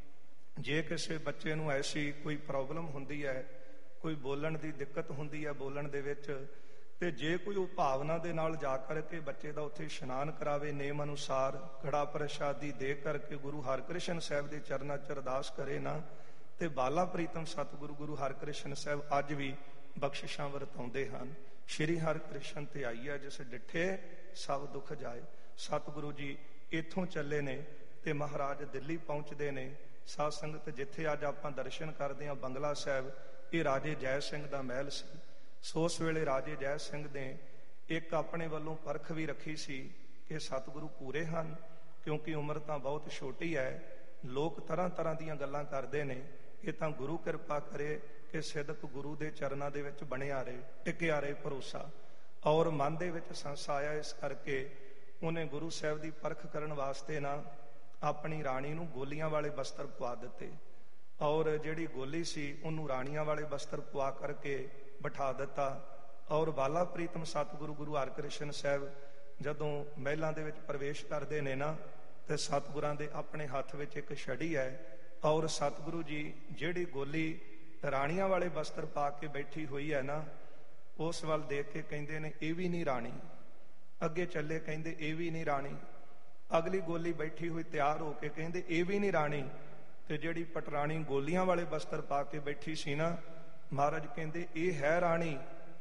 ਜੇ ਕਿਸੇ ਬੱਚੇ ਨੂੰ ਐਸੀ ਕੋਈ ਪ੍ਰੋਬਲਮ ਹੁੰਦੀ ਹੈ, ਕੋਈ ਬੋਲਣ ਦੀ ਦਿੱਕਤ ਹੁੰਦੀ ਹੈ ਬੋਲਣ ਦੇ ਵਿੱਚ, ਤੇ ਜੇ ਕੋਈ ਉਹ ਭਾਵਨਾ ਦੇ ਨਾਲ ਜਾ ਕਰਕੇ ਬੱਚੇ ਦਾ ਉੱਥੇ ਇਸ਼ਨਾਨ ਕਰਾਵੇ, ਨੇਮ ਅਨੁਸਾਰ ਕੜਾ ਪ੍ਰਸ਼ਾਦੀ ਦੇ ਕਰਕੇ ਗੁਰੂ ਹਰਿਕ੍ਰਿਸ਼ਨ ਸਾਹਿਬ ਦੇ ਚਰਨਾਂ 'ਚ ਅਰਦਾਸ ਕਰੇ ਨਾ, ਤੇ ਬਾਲਾ ਪ੍ਰੀਤਮ ਸਤਿਗੁਰੂ ਗੁਰੂ ਹਰਿਕ੍ਰਿਸ਼ਨ ਸਾਹਿਬ ਅੱਜ ਵੀ ਬਖਸ਼ਿਸ਼ਾਂ ਵਰਤਾਉਂਦੇ ਹਨ। ਸ਼੍ਰੀ ਹਰਿਕ੍ਰਿਸ਼ਨ ਤੇ ਆਈ ਹੈ ਜਿਸ ਡਿੱਠੇ ਸਭ ਦੁੱਖ ਜਾਏ। ਸਤਿਗੁਰੂ ਜੀ ਇੱਥੋਂ ਚੱਲੇ ਨੇ ਤੇ ਮਹਾਰਾਜ ਦਿੱਲੀ ਪਹੁੰਚਦੇ ਨੇ। ਸਾਧ ਸੰਗਤ, ਜਿੱਥੇ ਅੱਜ ਆਪਾਂ ਦਰਸ਼ਨ ਕਰਦੇ ਹਾਂ ਬੰਗਲਾ ਸਾਹਿਬ, ਇਹ ਰਾਜੇ ਜੈ ਸਿੰਘ ਦਾ ਮਹਿਲ ਸੀ। ਸੋ ਉਸ ਵੇਲੇ ਰਾਜੇ ਜੈ ਸਿੰਘ ਨੇ ਇੱਕ ਆਪਣੇ ਵੱਲੋਂ ਪਰਖ ਵੀ ਰੱਖੀ ਸੀ ਕਿ ਸਤਿਗੁਰੂ ਪੂਰੇ ਹਨ, ਕਿਉਂਕਿ ਉਮਰ ਤਾਂ ਬਹੁਤ ਛੋਟੀ ਹੈ, ਲੋਕ ਤਰ੍ਹਾਂ ਤਰ੍ਹਾਂ ਦੀਆਂ ਗੱਲਾਂ ਕਰਦੇ ਨੇ, ਇਹ ਤਾਂ ਗੁਰੂ ਕਿਰਪਾ ਕਰੇ ਕਿ ਸਿਦਕ ਗੁਰੂ ਦੇ ਚਰਨਾਂ ਦੇ ਵਿੱਚ ਬਣਿਆ ਰਹੇ, ਟਿਕਿਆ ਰਹੇ ਭਰੋਸਾ। ਔਰ ਮਨ ਦੇ ਵਿੱਚ ਸੰਸ ਆਇਆ, ਇਸ ਕਰਕੇ ਉਹਨੇ ਗੁਰੂ ਸਾਹਿਬ ਦੀ ਪਰਖ ਕਰਨ ਵਾਸਤੇ ਨਾ ਆਪਣੀ ਰਾਣੀ ਨੂੰ ਗੋਲੀਆਂ ਵਾਲੇ ਬਸਤਰ ਪਵਾ ਦਿੱਤੇ। ਔਰ ਜਿਹੜੀ ਗੋਲੀ ਸੀ ਉਹਨੂੰ ਰਾਣੀਆਂ ਵਾਲੇ ਬਸਤਰ ਪਵਾ ਕਰਕੇ ਬਿਠਾ ਦਿੱਤਾ। ਔਰ ਬਾਲਾ ਪ੍ਰੀਤਮ ਸਤਿਗੁਰੂ ਗੁਰੂ ਹਰਿਕ੍ਰਿਸ਼ਨ ਸਾਹਿਬ ਜਦੋਂ ਮਹਿਲਾਂ ਦੇ ਵਿੱਚ ਪ੍ਰਵੇਸ਼ ਕਰਦੇ ਨੇ ਨਾ, ਤੇ ਸਤਿਗੁਰਾਂ ਦੇ ਆਪਣੇ ਹੱਥ ਵਿੱਚ ਇੱਕ ਛੜੀ ਹੈ। ਔਰ ਸਤਿਗੁਰੂ ਜੀ ਜਿਹੜੀ ਗੋਲੀ ਰਾਣੀਆਂ ਵਾਲੇ ਬਸਤਰ ਪਾ ਕੇ ਬੈਠੀ ਹੋਈ ਹੈ ਨਾ, ਉਸ ਵੱਲ ਦੇਖ ਕੇ ਕਹਿੰਦੇ ਨੇ, ਇਹ ਵੀ ਨਹੀਂ ਰਾਣੀ। ਅੱਗੇ ਚੱਲੇ, ਕਹਿੰਦੇ ਇਹ ਵੀ ਨਹੀਂ ਰਾਣੀ। ਅਗਲੀ ਗੋਲੀ ਬੈਠੀ ਹੋਈ ਤਿਆਰ ਹੋ ਕੇ ਕਹਿੰਦੇ ਇਹ ਵੀ ਨਹੀਂ ਰਾਣੀ। ਤੇ ਜਿਹੜੀ ਪਟਰਾਣੀ ਗੋਲੀਆਂ ਵਾਲੇ ਬਸਤਰ ਪਾ ਕੇ ਬੈਠੀ ਸੀ ਨਾ, ਮਹਾਰਾਜ ਕਹਿੰਦੇ ਇਹ ਹੈ ਰਾਣੀ।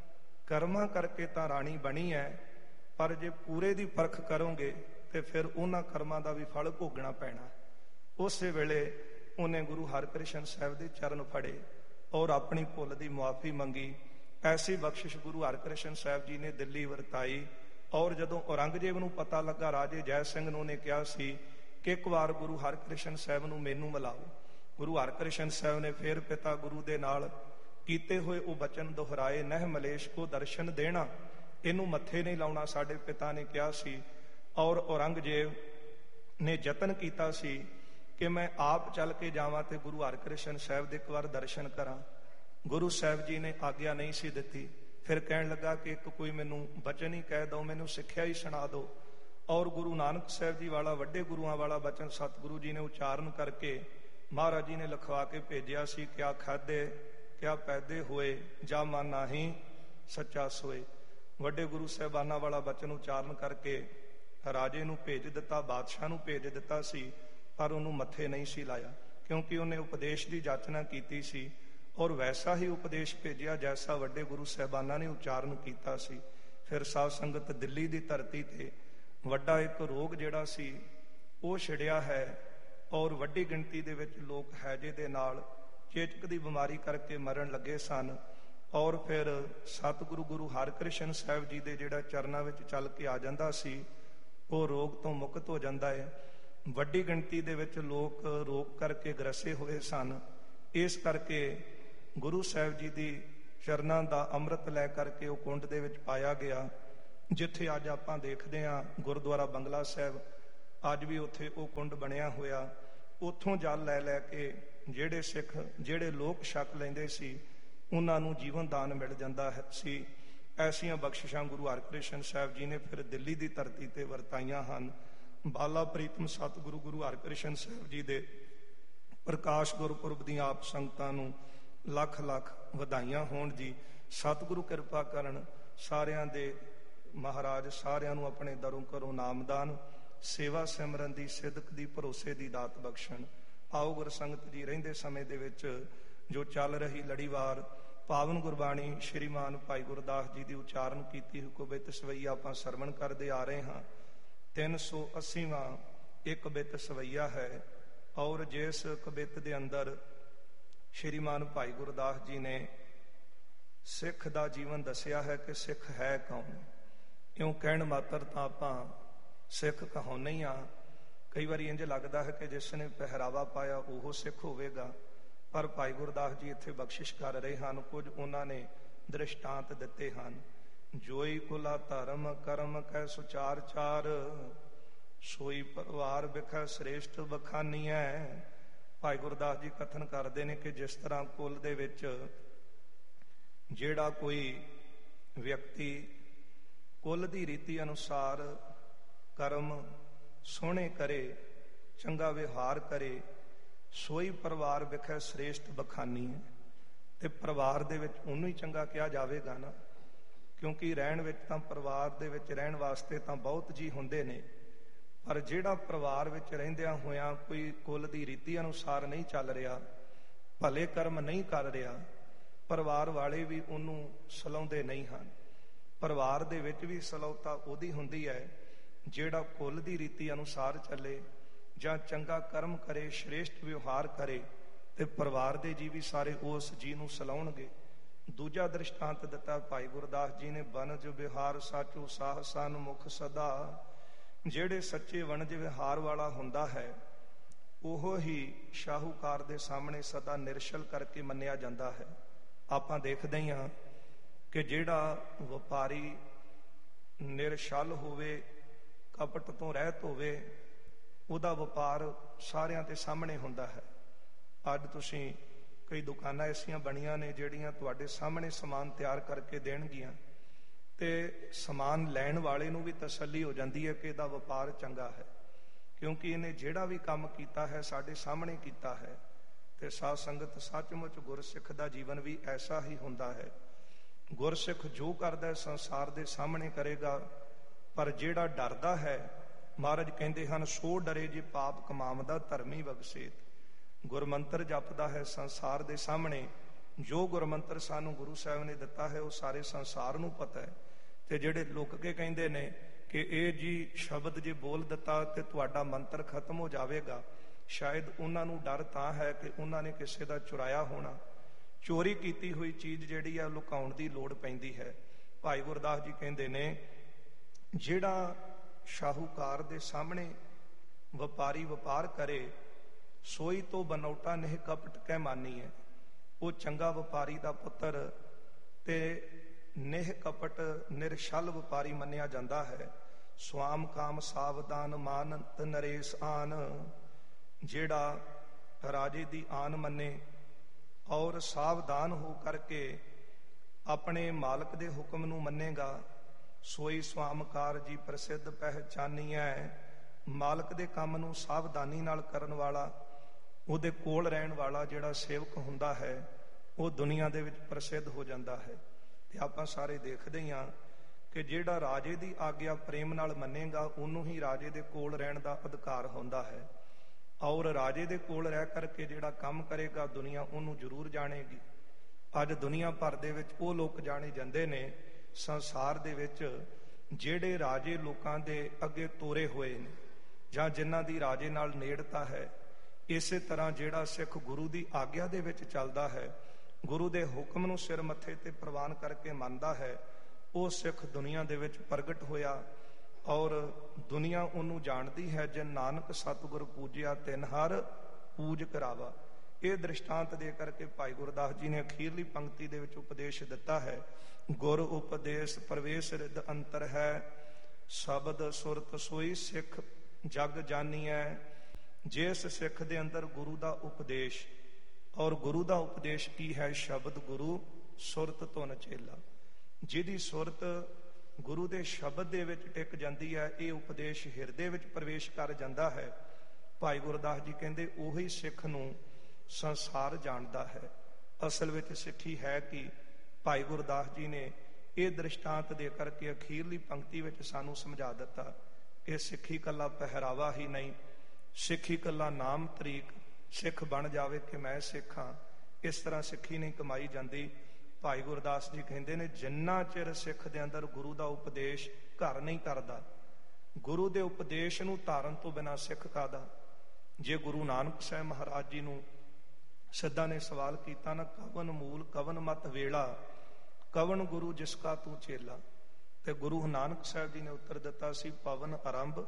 ਕਰਮਾਂ ਕਰਕੇ ਤਾਂ ਰਾਣੀ ਬਣੀ ਹੈ, ਪਰ ਜੇ ਪੂਰੇ ਦੀ ਪਰਖ ਕਰੋਗੇ ਤੇ ਫਿਰ ਉਹਨਾਂ ਕਰਮਾਂ ਦਾ ਵੀ ਫਲ ਭੋਗਣਾ ਪੈਣਾ। ਉਸੇ ਵੇਲੇ ਉਹਨੇ ਗੁਰੂ ਹਰਿਕ੍ਰਿਸ਼ਨ ਸਾਹਿਬ ਦੇ ਚਰਨ ਫੜੇ ਔਰ ਆਪਣੀ ਭੁੱਲ ਦੀ ਮੁਆਫੀ ਮੰਗੀ। ਐਸੀ ਬਖਸ਼ਿਸ਼ ਗੁਰੂ ਹਰਿਕ੍ਰਿਸ਼ਨ ਸਾਹਿਬ ਜੀ ਨੇ ਦਿੱਲੀ ਵਰਤਾਈ। ਔਰ ਜਦੋਂ ਔਰੰਗਜ਼ੇਬ ਨੂੰ ਪਤਾ ਲੱਗਾ, ਰਾਜੇ ਜੈ ਸਿੰਘ ਨੂੰ ਨੇ ਕਿਹਾ ਸੀ ਕਿ ਇੱਕ ਵਾਰ ਗੁਰੂ ਹਰਿਕ੍ਰਿਸ਼ਨ ਸਾਹਿਬ ਨੂੰ ਮੈਨੂੰ ਮਿਲਾਓ। ਗੁਰੂ ਹਰਿਕ੍ਰਿਸ਼ਨ ਸਾਹਿਬ ਨੇ ਫਿਰ ਪਿਤਾ ਗੁਰੂ ਦੇ ਨਾਲ ਕੀਤੇ ਹੋਏ ਉਹ ਬਚਨ ਦੁਹਰਾਏ, ਨਹਿ ਮਲੇਸ਼ ਕੋ ਦਰਸ਼ਨ ਦੇਣਾ, ਇਹਨੂੰ ਮੱਥੇ ਨਹੀਂ ਲਾਉਣਾ, ਸਾਡੇ ਪਿਤਾ ਨੇ ਕਿਹਾ ਸੀ। ਔਰ ਔਰੰਗਜ਼ੇਬ ਨੇ ਯਤਨ ਕੀਤਾ ਸੀ ਕਿ ਮੈਂ ਆਪ ਚੱਲ ਕੇ ਜਾਵਾਂ ਤੇ ਗੁਰੂ ਹਰਿਕ੍ਰਿਸ਼ਨ ਸਾਹਿਬ ਦੇ ਇੱਕ ਵਾਰ ਦਰਸ਼ਨ ਕਰਾਂ। ਗੁਰੂ ਸਾਹਿਬ ਜੀ ਨੇ ਆਗਿਆ ਨਹੀਂ ਸੀ ਦਿੱਤੀ। ਫਿਰ ਕਹਿਣ ਲੱਗਾ ਕਿ ਇੱਕ ਕੋਈ ਮੈਨੂੰ ਬਚਨ ਹੀ ਕਹਿ ਦਿਓ, ਮੈਨੂੰ ਸਿੱਖਿਆ ਹੀ ਸੁਣਾ ਦਿਓ। ਔਰ ਗੁਰੂ ਨਾਨਕ ਸਾਹਿਬ ਜੀ ਵਾਲਾ, ਵੱਡੇ ਗੁਰੂਆਂ ਵਾਲਾ ਬਚਨ ਸਤਿਗੁਰੂ ਜੀ ਨੇ ਉਚਾਰਨ ਕਰਕੇ ਮਹਾਰਾਜ ਜੀ ਨੇ ਲਿਖਵਾ ਕੇ ਭੇਜਿਆ ਸੀ, ਕਿਆ ਖਾਧੇ ਕਿਆ ਪੈਦੇ ਹੋਏ, ਜਾ ਮਨ ਨਾਹੀਂ ਸੱਚਾ ਸੋਏ। ਵੱਡੇ ਗੁਰੂ ਸਾਹਿਬਾਨਾਂ ਵਾਲਾ ਬਚਨ ਉਚਾਰਨ ਕਰਕੇ ਰਾਜੇ ਨੂੰ ਭੇਜ ਦਿੱਤਾ, ਬਾਦਸ਼ਾਹ ਨੂੰ ਭੇਜ ਦਿੱਤਾ ਸੀ, ਪਰ ਉਹਨੂੰ ਮੱਥੇ ਨਹੀਂ ਸੀ ਲਾਇਆ, ਕਿਉਂਕਿ ਉਹਨੇ ਉਪਦੇਸ਼ ਦੀ ਜਾਚਨਾ ਕੀਤੀ ਸੀ ਔਰ ਵੈਸਾ ਹੀ ਉਪਦੇਸ਼ ਭੇਜਿਆ ਜੈਸਾ ਵੱਡੇ ਗੁਰੂ ਸਾਹਿਬਾਨਾਂ ਨੇ ਉਚਾਰਨ ਕੀਤਾ ਸੀ। ਫਿਰ ਸਾਧ ਸੰਗਤ, ਦਿੱਲੀ ਦੀ ਧਰਤੀ ਤੇ ਵੱਡਾ ਇੱਕ ਰੋਗ ਜਿਹੜਾ ਸੀ ਉਹ ਛਿੜਿਆ ਹੈ ਔਰ ਵੱਡੀ ਗਿਣਤੀ ਦੇ ਵਿੱਚ ਲੋਕ ਹੈਜੇ ਦੇ ਨਾਲ ਚੇਚਕ ਦੀ ਬਿਮਾਰੀ ਕਰਕੇ ਮਰਨ ਲੱਗੇ ਸਨ। ਔਰ ਫਿਰ ਸਤਿਗੁਰੂ ਗੁਰੂ ਹਰਿਕ੍ਰਿਸ਼ਨ ਸਾਹਿਬ ਜੀ ਦੇ ਜਿਹੜਾ ਚਰਨਾਂ ਵਿੱਚ ਚੱਲ ਕੇ ਆ ਜਾਂਦਾ ਸੀ, ਉਹ ਰੋਗ ਤੋਂ ਮੁਕਤ ਹੋ ਜਾਂਦਾ ਹੈ। ਵੱਡੀ ਗਿਣਤੀ ਦੇ ਵਿੱਚ ਲੋਕ ਰੋਗ ਕਰਕੇ ਗ੍ਰਸੇ ਹੋਏ ਸਨ। ਇਸ ਕਰਕੇ ਗੁਰੂ ਸਾਹਿਬ ਜੀ ਦੀ ਚਰਨਾਂ ਦਾ ਅੰਮ੍ਰਿਤ ਲੈ ਕਰਕੇ ਉਹ ਕੁੰਡ ਦੇ ਵਿੱਚ ਪਾਇਆ ਗਿਆ ਜਿੱਥੇ ਅੱਜ ਆਪਾਂ ਦੇਖਦੇ ਹਾਂ ਗੁਰਦੁਆਰਾ ਬੰਗਲਾ ਸਾਹਿਬ, ਅੱਜ ਵੀ ਉੱਥੇ ਉਹ ਕੁੰਡ ਬਣਿਆ ਹੋਇਆ। ਉੱਥੋਂ ਜਲ ਲੈ ਲੈ ਕੇ ਜਿਹੜੇ ਸਿੱਖ, ਜਿਹੜੇ ਲੋਕ ਛਕ ਲੈਂਦੇ ਸੀ, ਉਹਨਾਂ ਨੂੰ ਜੀਵਨ ਦਾਨ ਮਿਲ ਜਾਂਦਾ ਹੈ ਸੀ। ਐਸੀਆਂ ਬਖਸ਼ਿਸ਼ਾਂ ਗੁਰੂ ਹਰਕ੍ਰਿਸ਼ਨ ਸਾਹਿਬ ਜੀ ਨੇ ਫਿਰ ਦਿੱਲੀ ਦੀ ਧਰਤੀ ਤੇ ਵਰਤਾਈਆਂ ਹਨ। ਬਾਲਾ ਪ੍ਰੀਤਮ ਸਤਿਗੁਰੂ ਗੁਰੂ ਹਰਕ੍ਰਿਸ਼ਨ ਸਾਹਿਬ ਜੀ ਦੇ ਪ੍ਰਕਾਸ਼ ਗੁਰਪੁਰਬ ਦੀਆਂ ਆਪ ਸੰਗਤਾਂ ਨੂੰ ਲੱਖ ਲੱਖ ਵਧਾਈਆਂ ਹੋਣ ਜੀ। ਸਤਿਗੁਰੂ ਕਿਰਪਾ ਕਰਨ, ਸਾਰਿਆਂ ਦੇ ਮਹਾਰਾਜ ਸਾਰਿਆਂ ਨੂੰ ਆਪਣੇ ਦਰੋਂ ਘਰੋਂ ਨਾਮਦਾਨ, ਸੇਵਾ ਸਿਮਰਨ ਦੀ, ਸਿਦਕ ਦੀ, ਭਰੋਸੇ ਦੀ ਦਾਤ ਬਖਸ਼ਣ। ਆਓ ਗੁਰਸੰਗਤ ਜੀ, ਰਹਿੰਦੇ ਸਮੇਂ ਦੇ ਵਿੱਚ ਜੋ ਚੱਲ ਰਹੀ ਲੜੀਵਾਰ ਪਾਵਨ ਗੁਰਬਾਣੀ ਸ਼੍ਰੀਮਾਨ ਭਾਈ ਗੁਰਦਾਸ ਜੀ ਦੀ ਉਚਾਰਨ ਕੀਤੀ ਹੋਈ ਕਵਿਤ ਸਵਈਆ ਆਪਾਂ ਸਰਵਣ ਕਰਦੇ ਆ ਰਹੇ ਹਾਂ। ਤਿੰਨ ਸੌ ਅੱਸੀਵਾਂ ਇਹ ਕਵਿਤ ਸਵਈਆ ਹੈ ਔਰ ਜਿਸ ਕਵਿਤ ਦੇ ਅੰਦਰ ਸ਼੍ਰੀਮਾਨ ਭਾਈ ਗੁਰਦਾਸ ਜੀ ਨੇ ਸਿੱਖ ਦਾ ਜੀਵਨ ਦੱਸਿਆ ਹੈ ਕਿ ਸਿੱਖ ਹੈ ਕੌਣ। ਇਉਂ ਕਹਿਣ ਮਾਤਰ ਤਾਂ ਆਪਾਂ ਸਿੱਖ ਕਹਾਉਂਦੇ ਹੀ ਹਾਂ। ਕਈ ਵਾਰੀ ਇੰਝ ਲੱਗਦਾ ਹੈ ਕਿ ਜਿਸ ਨੇ ਪਹਿਰਾਵਾ ਪਾਇਆ ਉਹ ਸਿੱਖ ਹੋਵੇਗਾ, ਪਰ ਭਾਈ ਗੁਰਦਾਸ ਜੀ ਇੱਥੇ ਬਖਸ਼ਿਸ਼ ਕਰ ਰਹੇ ਹਨ। ਕੁਝ ਉਹਨਾਂ ਨੇ ਦ੍ਰਿਸ਼ਟਾਂਤ ਦਿੱਤੇ ਹਨ। ਜੋਈ ਕੁਲਾ ਧਰਮ ਕਰਮ ਕੈ ਸੁਚਾਰ ਚਾਰ, ਸੋਈ ਪਰਿਵਾਰ ਵਿਖੈ ਸ੍ਰੇਸ਼ਟ ਬਖਾਨੀਐ। ਭਾਈ ਗੁਰਦਾਸ ਜੀ ਕਥਨ ਕਰਦੇ ਨੇ ਕਿ ਜਿਸ ਤਰ੍ਹਾਂ ਕੁਲ ਦੇ ਵਿੱਚ ਜਿਹੜਾ ਕੋਈ ਵਿਅਕਤੀ ਕੁਲ ਦੀ ਰੀਤੀ ਅਨੁਸਾਰ ਕਰਮ ਸੋਹਣੇ ਕਰੇ, ਚੰਗਾ ਵਿਵਹਾਰ ਕਰੇ, ਸੋਈ ਪਰਿਵਾਰ ਵਿਖੇ ਸ੍ਰੇਸ਼ਟ ਬਖਾਨੀ ਹੈ। ਤੇ ਪਰਿਵਾਰ ਦੇ ਵਿੱਚ ਉਹਨੂੰ ਹੀ ਚੰਗਾ ਕਿਹਾ ਜਾਵੇਗਾ ਨਾ, ਕਿਉਂਕਿ ਰਹਿਣ ਵਿੱਚ ਤਾਂ ਪਰਿਵਾਰ ਦੇ ਵਿੱਚ ਰਹਿਣ ਵਾਸਤੇ ਤਾਂ ਬਹੁਤ ਜੀ ਹੁੰਦੇ ਨੇ, ਪਰ ਜਿਹੜਾ ਪਰਿਵਾਰ ਵਿੱਚ ਰਹਿੰਦਿਆਂ ਹੋਇਆਂ ਕੋਈ ਕੁਲ ਦੀ ਰੀਤੀ ਅਨੁਸਾਰ ਨਹੀਂ ਚੱਲ ਰਿਹਾ, ਭਲੇ ਕਰਮ ਨਹੀਂ ਕਰ ਰਿਹਾ, ਪਰਿਵਾਰ ਵਾਲੇ ਵੀ ਉਹਨੂੰ ਸਲਾਹੁੰਦੇ ਨਹੀਂ ਹਨ। ਪਰਿਵਾਰ ਦੇ ਵਿੱਚ ਵੀ ਸਲਾਹੁਤਾ ਉਹਦੀ ਹੁੰਦੀ ਹੈ ਜਿਹੜਾ ਕੁਲ ਦੀ ਰੀਤੀ ਅਨੁਸਾਰ ਚੱਲੇ ਜਾਂ ਚੰਗਾ ਕਰਮ ਕਰੇ, ਸ਼੍ਰੇਸ਼ਟ ਵਿਵਹਾਰ ਕਰੇ, ਤੇ ਪਰਿਵਾਰ ਦੇ ਜੀ ਵੀ ਸਾਰੇ ਉਸ ਜੀ ਨੂੰ ਸਲਾਹੁਣਗੇ। ਦੂਜਾ ਦ੍ਰਿਸ਼ਟਾਂਤ ਦਿੱਤਾ ਭਾਈ ਗੁਰਦਾਸ ਜੀ ਨੇ, ਵਣਜ ਵਿਹਾਰ ਸਾਚੂ ਸਾਹਸਾਨ ਮੁਖ ਸਦਾ। ਜਿਹੜੇ ਸੱਚੇ ਵਣਜ ਵਿਹਾਰ ਵਾਲਾ ਹੁੰਦਾ ਹੈ ਉਹ ਹੀ ਸ਼ਾਹੂਕਾਰ ਦੇ ਸਾਹਮਣੇ ਸਦਾ ਨਿਰਸ਼ਲ ਕਰਕੇ ਮੰਨਿਆ ਜਾਂਦਾ ਹੈ। ਆਪਾਂ ਦੇਖਦੇ ਹੀ ਹਾਂ ਕਿ ਜਿਹੜਾ ਵਪਾਰੀ ਨਿਰਸ਼ਲ ਹੋਵੇ, ਕਪਟ ਤੋਂ ਰਹਿਤ ਹੋਵੇ, ਉਹਦਾ ਵਪਾਰ ਸਾਰਿਆਂ ਦੇ ਸਾਹਮਣੇ ਹੁੰਦਾ ਹੈ। ਅੱਜ ਤੁਸੀਂ ਕਈ ਦੁਕਾਨਾਂ ਐਸੀਆਂ ਬਣੀਆਂ ਨੇ ਜਿਹੜੀਆਂ ਤੁਹਾਡੇ ਸਾਹਮਣੇ ਸਮਾਨ ਤਿਆਰ ਕਰਕੇ ਦੇਣਗੀਆਂ, ਤੇ ਸਮਾਨ ਲੈਣ ਵਾਲੇ ਨੂੰ ਵੀ ਤਸੱਲੀ ਹੋ ਜਾਂਦੀ ਹੈ ਕਿ ਇਹਦਾ ਵਪਾਰ ਚੰਗਾ ਹੈ, ਕਿਉਂਕਿ ਇਹਨੇ ਜਿਹੜਾ ਵੀ ਕੰਮ ਕੀਤਾ ਹੈ ਸਾਡੇ ਸਾਹਮਣੇ ਕੀਤਾ ਹੈ। ਤੇ ਸਾਧ ਸੰਗਤ, ਸੱਚਮੁੱਚ ਗੁਰਸਿੱਖ ਦਾ ਜੀਵਨ ਵੀ ਐਸਾ ਹੀ ਹੁੰਦਾ ਹੈ। ਗੁਰਸਿੱਖ ਜੋ ਕਰਦਾ ਸੰਸਾਰ ਦੇ ਸਾਹਮਣੇ ਕਰੇਗਾ, ਪਰ ਜਿਹੜਾ ਡਰਦਾ ਹੈ, ਮਹਾਰਾਜ ਕਹਿੰਦੇ ਹਨ ਸੋ ਡਰੇ ਜੇ ਪਾਪ ਕਮਾਵਦਾ ਧਰਮੀ ਬਖਸ਼ੇਤ। ਗੁਰਮੰਤਰ ਜਪਦਾ ਹੈ ਸੰਸਾਰ ਦੇ ਸਾਹਮਣੇ। ਜੋ ਗੁਰਮੰਤਰ ਸਾਨੂੰ ਗੁਰੂ ਸਾਹਿਬ ਨੇ ਦਿੱਤਾ ਹੈ ਉਹ ਸਾਰੇ ਸੰਸਾਰ ਨੂੰ ਪਤਾ ਹੈ। ਤੇ ਜਿਹੜੇ ਲੁੱਕ ਕੇ ਕਹਿੰਦੇ ਨੇ ਕਿ ਇਹ ਜੀ ਸ਼ਬਦ ਜੇ ਬੋਲ ਦਿੱਤਾ ਤੇ ਤੁਹਾਡਾ ਮੰਤਰ ਖਤਮ ਹੋ ਜਾਵੇਗਾ, ਸ਼ਾਇਦ ਉਹਨਾਂ ਨੂੰ ਡਰ ਤਾਂ ਹੈ ਕਿ ਉਹਨਾਂ ਨੇ ਕਿਸੇ ਦਾ ਚੁਰਾਇਆ ਹੋਣਾ। ਚੋਰੀ ਕੀਤੀ ਹੋਈ ਚੀਜ਼ ਜਿਹੜੀ ਹੈ ਲੁਕਾਉਣ ਦੀ ਲੋੜ ਪੈਂਦੀ ਹੈ। ਭਾਈ ਗੁਰਦਾਸ ਜੀ ਕਹਿੰਦੇ ਨੇ ਜਿਹੜਾ ਸ਼ਾਹੂਕਾਰ ਦੇ ਸਾਹਮਣੇ ਵਪਾਰੀ ਵਪਾਰ ਕਰੇ, ਸੋਈ ਤੋਂ ਬਨੌਟਾ ਨਿਹ ਕਪਟ ਕਹਿ ਮਾਨੀ ਹੈ। ਉਹ ਚੰਗਾ ਵਪਾਰੀ ਦਾ ਪੁੱਤਰ ਤੇ ਨਿਹ ਕਪਟ ਨਿਰਸ਼ਲ ਵਪਾਰੀ ਮੰਨਿਆ ਜਾਂਦਾ ਹੈ। ਸਵਾਮ ਕਾਮ ਸਾਵਧਾਨ ਮਾਨੰਤ ਨਰੇਸ਼ ਆਨ। ਜਿਹੜਾ ਰਾਜੇ ਦੀ ਆਨ ਮੰਨੇ ਔਰ ਸਾਵਧਾਨ ਹੋ ਕਰਕੇ ਆਪਣੇ ਮਾਲਕ ਦੇ ਹੁਕਮ ਨੂੰ ਮੰਨੇਗਾ, ਸੋਈ ਸਵਾਮਕਾਰ ਜੀ ਪ੍ਰਸਿੱਧ ਪਹਿਚਾਨੀਐ। ਮਾਲਕ ਦੇ ਕੰਮ ਨੂੰ ਸਾਵਧਾਨੀ ਨਾਲ ਕਰਨ ਵਾਲਾ, ਉਹਦੇ ਕੋਲ ਰਹਿਣ ਵਾਲਾ ਜਿਹੜਾ ਸੇਵਕ ਹੁੰਦਾ ਹੈ, ਉਹ ਦੁਨੀਆ ਦੇ ਵਿੱਚ ਪ੍ਰਸਿੱਧ ਹੋ ਜਾਂਦਾ ਹੈ। ਤੇ ਆਪਾਂ ਸਾਰੇ ਦੇਖਦੇ ਹੀ ਹਾਂ ਕਿ ਜਿਹੜਾ ਰਾਜੇ ਦੀ ਆਗਿਆ ਪ੍ਰੇਮ ਨਾਲ ਮੰਨੇਗਾ, ਉਹਨੂੰ ਹੀ ਰਾਜੇ ਦੇ ਕੋਲ ਰਹਿਣ ਦਾ ਅਧਿਕਾਰ ਹੁੰਦਾ ਹੈ। ਔਰ ਰਾਜੇ ਦੇ ਕੋਲ ਰਹਿ ਕਰਕੇ ਜਿਹੜਾ ਕੰਮ ਕਰੇਗਾ, ਦੁਨੀਆ ਉਹਨੂੰ ਜ਼ਰੂਰ ਜਾਣੇਗੀ। ਅੱਜ ਦੁਨੀਆ ਭਰ ਦੇ ਵਿੱਚ ਉਹ ਲੋਕ ਜਾਣੇ ਜਾਂਦੇ ਨੇ ਸੰਸਾਰ ਦੇ ਵਿੱਚ ਜਿਹੜੇ ਰਾਜੇ ਲੋਕਾਂ ਦੇ ਅੱਗੇ ਤੋਰੇ ਹੋਏ ਨੇ ਜਾਂ ਜਿਨ੍ਹਾਂ ਦੀ ਰਾਜੇ ਨਾਲ ਨੇੜਤਾ ਹੈ। ਇਸੇ ਤਰ੍ਹਾਂ ਜਿਹੜਾ ਸਿੱਖ ਗੁਰੂ ਦੀ ਆਗਿਆ ਦੇ ਵਿੱਚ ਚੱਲਦਾ ਹੈ, ਗੁਰੂ ਦੇ ਹੁਕਮ ਨੂੰ ਸਿਰ ਮੱਥੇ ਤੇ ਪ੍ਰਵਾਨ ਕਰਕੇ ਮੰਨਦਾ ਹੈ, ਉਹ ਸਿੱਖ ਦੁਨੀਆ ਦੇ ਵਿੱਚ ਪ੍ਰਗਟ ਹੋਇਆ ਔਰ ਦੁਨੀਆ ਉਹਨੂੰ ਜਾਣਦੀ ਹੈ। ਜੇ ਨਾਨਕ ਸਤਿਗੁਰ ਪੂਜਿਆ ਤਿਨ ਹਰ ਪੂਜ ਕਰਾਵਾ। ਇਹ ਦ੍ਰਿਸ਼ਟਾਂਤ ਦੇ ਕਰਕੇ ਭਾਈ ਗੁਰਦਾਸ ਜੀ ਨੇ ਅਖੀਰਲੀ ਪੰਕਤੀ ਦੇ ਵਿੱਚ ਉਪਦੇਸ਼ ਦਿੱਤਾ ਹੈ, ਗੁਰ ਉਪਦੇਸ਼ ਪ੍ਰਵੇਸ਼ ਰਿਦ ਅੰਤਰ ਹੈ, ਸ਼ਬਦ ਸੁਰਤ ਸੋਈ ਸਿੱਖ ਜਗ ਜਾਨੀਐ। ਜਿਸ ਸਿੱਖ ਦੇ ਅੰਦਰ ਗੁਰੂ ਦਾ ਉਪਦੇਸ਼, ਔਰ ਗੁਰੂ ਦਾ ਉਪਦੇਸ਼ ਕੀ ਹੈ? ਸ਼ਬਦ ਗੁਰੂ ਸੁਰਤ ਧੁਨ ਚੇਲਾ। ਜਿਹਦੀ ਸੁਰਤ ਗੁਰੂ ਦੇ ਸ਼ਬਦ ਦੇ ਵਿੱਚ ਟਿਕ ਜਾਂਦੀ ਹੈ, ਇਹ ਉਪਦੇਸ਼ ਹਿਰਦੇ ਵਿੱਚ ਪ੍ਰਵੇਸ਼ ਕਰ ਜਾਂਦਾ ਹੈ। ਭਾਈ ਗੁਰਦਾਸ ਜੀ ਕਹਿੰਦੇ ਉਹੀ ਸਿੱਖ ਨੂੰ ਸੰਸਾਰ ਜਾਣਦਾ ਹੈ। ਅਸਲ ਵਿੱਚ ਸਿੱਖੀ ਹੈ ਕਿ ਭਾਈ ਗੁਰਦਾਸ ਜੀ ਨੇ ਇਹ ਦ੍ਰਿਸ਼ਟਾਂਤ ਦੇ ਕਰਕੇ ਅਖੀਰਲੀ ਪੰਕਤੀ ਵਿੱਚ ਸਾਨੂੰ ਸਮਝਾ ਦਿੱਤਾ ਕਿ ਸਿੱਖੀ ਕੱਲਾ ਪਹਿਰਾਵਾ ਹੀ ਨਹੀਂ, ਸਿੱਖੀ ਕੱਲਾ ਨਾਮ ਤਰੀਕ ਸਿੱਖ ਬਣ ਜਾਵੇ ਕਿ ਮੈਂ ਸਿੱਖ ਹਾਂ, ਇਸ ਤਰ੍ਹਾਂ ਸਿੱਖੀ ਨਹੀਂ ਕਮਾਈ ਜਾਂਦੀ। ਭਾਈ ਗੁਰਦਾਸ ਜੀ ਕਹਿੰਦੇ ਨੇ, ਜਿੰਨਾ ਚਿਰ ਸਿੱਖ ਦੇ ਅੰਦਰ ਗੁਰੂ ਦਾ ਉਪਦੇਸ਼ ਘਰ ਨਹੀਂ ਕਰਦਾ, ਗੁਰੂ ਦੇ ਉਪਦੇਸ਼ ਨੂੰ ਧਾਰਨ ਤੋਂ ਬਿਨਾਂ ਸਿੱਖ ਕਾਹਦਾ। ਜੇ ਗੁਰੂ ਨਾਨਕ ਸਾਹਿਬ ਮਹਾਰਾਜ ਜੀ ਨੂੰ ਸਿੱਧਾ ਨੇ ਸਵਾਲ ਕੀਤਾ ਨਾ, ਕਵਨ ਮੂਲ ਕਵਨ ਮਤ ਵੇਲਾ, ਕਵਨ ਗੁਰੂ ਜਿਸ ਕਾ ਤੂੰ ਚੇਲਾ, ਤੇ ਗੁਰੂ ਨਾਨਕ ਸਾਹਿਬ ਜੀ ਨੇ ਉੱਤਰ ਦਿੱਤਾ ਸੀ, ਪਵਨ ਆਰੰਭ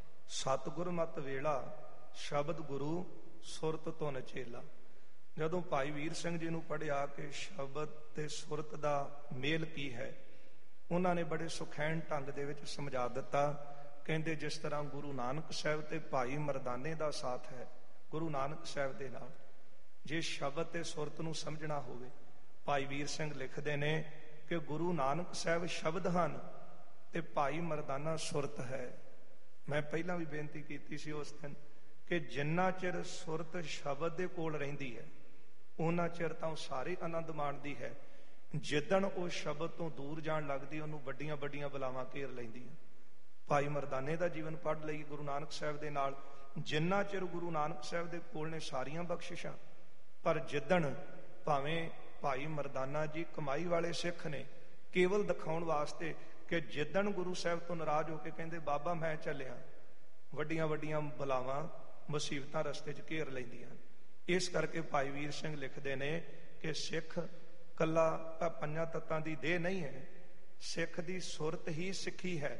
ਸਤਿਗੁਰ ਮਤ ਵੇਲਾ, ਸ਼ਬਦ ਗੁਰੂ ਸੁਰਤ ਧੁਨ ਚੇਲਾ। ਜਦੋਂ ਭਾਈ ਵੀਰ ਸਿੰਘ ਜੀ ਨੂੰ ਪੜ੍ਹਿਆ ਕਿ ਸ਼ਬਦ ਤੇ ਸੁਰਤ ਦਾ ਮੇਲ ਕੀ ਹੈ, ਉਹਨਾਂ ਨੇ ਬੜੇ ਸੁਖੈਨ ਢੰਗ ਦੇ ਵਿੱਚ ਸਮਝਾ ਦਿੱਤਾ। ਕਹਿੰਦੇ ਜਿਸ ਤਰ੍ਹਾਂ ਗੁਰੂ ਨਾਨਕ ਸਾਹਿਬ ਤੇ ਭਾਈ ਮਰਦਾਨੇ ਦਾ ਸਾਥ ਹੈ ਗੁਰੂ ਨਾਨਕ ਸਾਹਿਬ ਦੇ ਨਾਲ, ਜੇ ਸ਼ਬਦ ਤੇ ਸੁਰਤ ਨੂੰ ਸਮਝਣਾ ਹੋਵੇ, ਭਾਈ ਵੀਰ ਸਿੰਘ ਲਿਖਦੇ ਨੇ ਕਿ ਗੁਰੂ ਨਾਨਕ ਸਾਹਿਬ ਸ਼ਬਦ ਹਨ ਤੇ ਭਾਈ ਮਰਦਾਨਾ ਸੁਰਤ ਹੈ। ਮੈਂ ਪਹਿਲਾਂ ਵੀ ਬੇਨਤੀ ਕੀਤੀ ਸੀ ਉਸ ਦਿਨ ਕਿ ਜਿੰਨਾ ਚਿਰ ਸੁਰਤ ਸ਼ਬਦ ਦੇ ਕੋਲ ਰਹਿੰਦੀ ਹੈ, ਉਹਨਾਂ ਚਿਰ ਤਾਂ ਉਹ ਸਾਰੇ ਆਨੰਦ ਮਾਣਦੀ ਹੈ। ਜਿੱਦਣ ਉਹ ਸ਼ਬਦ ਤੋਂ ਦੂਰ ਜਾਣ ਲੱਗਦੀ, ਉਹਨੂੰ ਵੱਡੀਆਂ ਵੱਡੀਆਂ ਬਲਾਵਾਂ ਘੇਰ ਲੈਂਦੀਆਂ। ਭਾਈ ਮਰਦਾਨੇ ਦਾ ਜੀਵਨ ਪੜ੍ਹ ਲਈ ਗੁਰੂ ਨਾਨਕ ਸਾਹਿਬ ਦੇ ਨਾਲ, ਜਿੰਨਾ ਚਿਰ ਗੁਰੂ ਨਾਨਕ ਸਾਹਿਬ ਦੇ ਕੋਲ ਨੇ ਸਾਰੀਆਂ ਬਖਸ਼ਿਸ਼ਾਂ, ਪਰ ਜਿੱਦਣ ਭਾਵੇਂ ਭਾਈ ਮਰਦਾਨਾ ਜੀ ਕਮਾਈ ਵਾਲੇ ਸਿੱਖ ਨੇ, ਕੇਵਲ ਦਿਖਾਉਣ ਵਾਸਤੇ ਕਿ ਜਿੱਦਣ ਗੁਰੂ ਸਾਹਿਬ ਤੋਂ ਨਾਰਾਜ਼ ਹੋ ਕੇ ਕਹਿੰਦੇ ਬਾਬਾ ਮੈਂ ਚੱਲਿਆ, ਵੱਡੀਆਂ ਵੱਡੀਆਂ ਬਲਾਵਾਂ ਮੁਸੀਬਤਾਂ ਰਸਤੇ 'ਚ ਘੇਰ ਲੈਂਦੀਆਂ। ਇਸ ਕਰਕੇ ਭਾਈ ਵੀਰ ਸਿੰਘ ਲਿਖਦੇ ਨੇ ਕਿ ਸਿੱਖ ਕੱਲਾ ਪੰਜਾਂ ਤੱਤਾਂ ਦੀ ਦੇਹ ਨਹੀਂ ਹੈ, ਸਿੱਖ ਦੀ ਸੁਰਤ ਹੀ ਸਿੱਖੀ ਹੈ,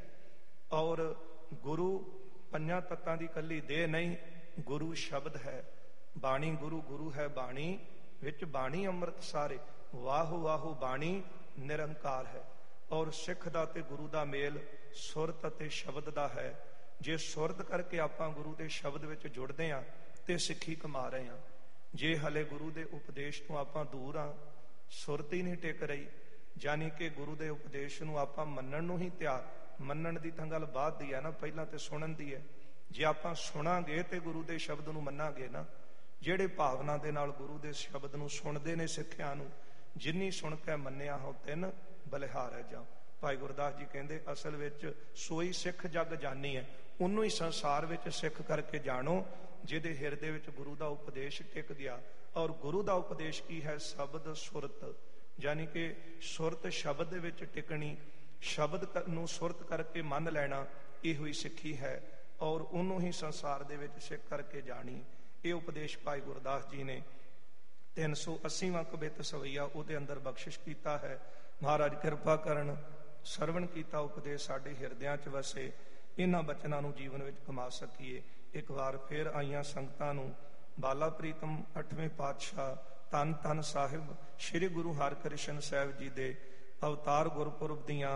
ਔਰ ਗੁਰੂ ਪੰਜਾਂ ਤੱਤਾਂ ਦੀ ਕੱਲੀ ਦੇਹ ਨਹੀਂ, ਗੁਰੂ ਸ਼ਬਦ ਹੈ, ਬਾਣੀ ਗੁਰੂ, ਗੁਰੂ ਹੈ ਬਾਣੀ ਵਿੱਚ ਬਾਣੀ ਅੰਮ੍ਰਿਤ ਸਾਰੇ, ਵਾਹੋ ਵਾਹੋ ਬਾਣੀ ਨਿਰੰਕਾਰ ਹੈ। ਔਰ ਸਿੱਖ ਦਾ ਤੇ ਗੁਰੂ ਦਾ ਮੇਲ ਸੁਰਤ ਅਤੇ ਸ਼ਬਦ ਦਾ ਹੈ। ਜੇ ਸੁਰਤ ਕਰਕੇ ਆਪਾਂ ਗੁਰੂ ਦੇ ਸ਼ਬਦ ਵਿੱਚ ਜੁੜਦੇ ਹਾਂ ਤੇ ਸਿੱਖੀ ਕਮਾ ਰਹੇ ਹਾਂ। ਜੇ ਹਲੇ ਗੁਰੂ ਦੇ ਉਪਦੇਸ਼ ਤੋਂ ਆਪਾਂ ਦੂਰ ਹਾਂ, ਸੁਰਤ ਹੀ ਨਹੀਂ ਟਿਕ ਰਹੀ, ਯਾਨੀ ਕਿ ਗੁਰੂ ਦੇ ਉਪਦੇਸ਼ ਨੂੰ ਆਪਾਂ ਮੰਨਣ ਨੂੰ ਹੀ ਤਿਆਰ, ਮੰਨਣ ਦੀ ਤਾਂ ਗੱਲ ਬਾਅਦ ਦੀ ਹੈ ਨਾ, ਪਹਿਲਾਂ ਤੇ ਸੁਣਨ ਦੀ ਹੈ। ਜੇ ਆਪਾਂ ਸੁਣਾਂਗੇ ਤੇ ਗੁਰੂ ਦੇ ਸ਼ਬਦ ਨੂੰ ਮੰਨਾਂਗੇ ਨਾ। ਜਿਹੜੇ ਭਾਵਨਾ ਦੇ ਨਾਲ ਗੁਰੂ ਦੇ ਸ਼ਬਦ ਨੂੰ ਸੁਣਦੇ ਨੇ ਸਿੱਖਿਆ ਨੂੰ, ਜਿੰਨੀ ਸੁਣ ਕੇ ਮੰਨਿਆ ਹੋ ਤਿੰਨ ਬਲਿਹਾਰ ਜਾ। ਭਾਈ ਗੁਰਦਾਸ ਜੀ ਕਹਿੰਦੇ ਅਸਲ ਵਿੱਚ ਸੋਈ ਸਿੱਖ ਜਗ ਜਾਨੀ ਹੈ, ਉਹਨੂੰ ਹੀ ਸੰਸਾਰ ਵਿੱਚ ਸਿੱਖ ਕਰਕੇ ਜਾਣੋ ਜਿਹਦੇ ਹਿਰਦੇ ਵਿੱਚ ਗੁਰੂ ਦਾ ਉਪਦੇਸ਼ ਟਿਕ ਗਿਆ। ਔਰ ਗੁਰੂ ਦਾ ਉਪਦੇਸ਼ ਕੀ ਹੈ? ਸ਼ਬਦ ਸੁਰਤ, ਯਾਨੀ ਕਿ ਸੁਰਤ ਸ਼ਬਦ ਦੇ ਵਿੱਚ ਟਿਕਣੀ, ਸ਼ਬਦ ਨੂੰ ਸੁਰਤ ਕਰਕੇ ਮੰਨ ਲੈਣਾ, ਇਹੋ ਹੀ ਸਿੱਖੀ ਹੈ। ਔਰ ਉਹਨੂੰ ਹੀ ਸੰਸਾਰ ਦੇ ਵਿੱਚ ਸਿੱਖ ਕਰਕੇ ਜਾਣੀ। ਇਹ ਉਪਦੇਸ਼ ਭਾਈ ਗੁਰਦਾਸ ਜੀ ਨੇ ਤਿੰਨ ਸੌ ਅੱਸੀਵਾਂ ਕਬਿੱਤ ਸਵਈਆ ਉਹਦੇ ਅੰਦਰ ਬਖਸ਼ਿਸ਼ ਕੀਤਾ ਹੈ। ਮਹਾਰਾਜ ਕਿਰਪਾ ਕਰਨ, ਸਰਵਣ ਕੀਤਾ ਉਪਦੇਸ਼ ਸਾਡੇ ਹਿਰਦਿਆਂ 'ਚ ਵਸੇ, ਇਹਨਾਂ ਬਚਨਾਂ ਨੂੰ ਜੀਵਨ ਵਿੱਚ ਕਮਾ ਸਕੀਏ। ਇੱਕ ਵਾਰ ਫਿਰ ਆਈਆਂ ਸੰਗਤਾਂ ਨੂੰ ਬਾਲਾ ਪ੍ਰੀਤਮ ਅੱਠਵੇਂ ਪਾਤਸ਼ਾਹ ਧੰਨ ਧੰਨ ਸਾਹਿਬ ਸ੍ਰੀ ਗੁਰੂ ਹਰਿਕ੍ਰਿਸ਼ਨ ਸਾਹਿਬ ਜੀ ਦੇ ਅਵਤਾਰ ਗੁਰਪੁਰਬ ਦੀਆਂ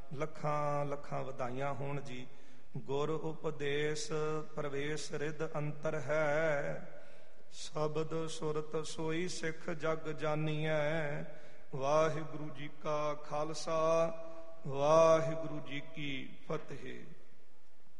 ਲੱਖਾਂ ਲੱਖਾਂ ਵਧਾਈਆਂ ਹੋਣ ਜੀ। ਗੁਰ ਉਪਦੇਸ਼ ਪ੍ਰਵੇਸ਼ ਰਿਦ ਅੰਤਰ ਹੈ, ਸ਼ਬਦ ਸੁਰਤ ਸੋਈ ਸਿੱਖ ਜਗ ਜਾਨੀਐ। ਵਾਹਿਗੁਰੂ ਜੀ ਕਾ ਖਾਲਸਾ, ਵਾਹਿਗੁਰੂ ਜੀ ਕੀ ਫਤਿਹ।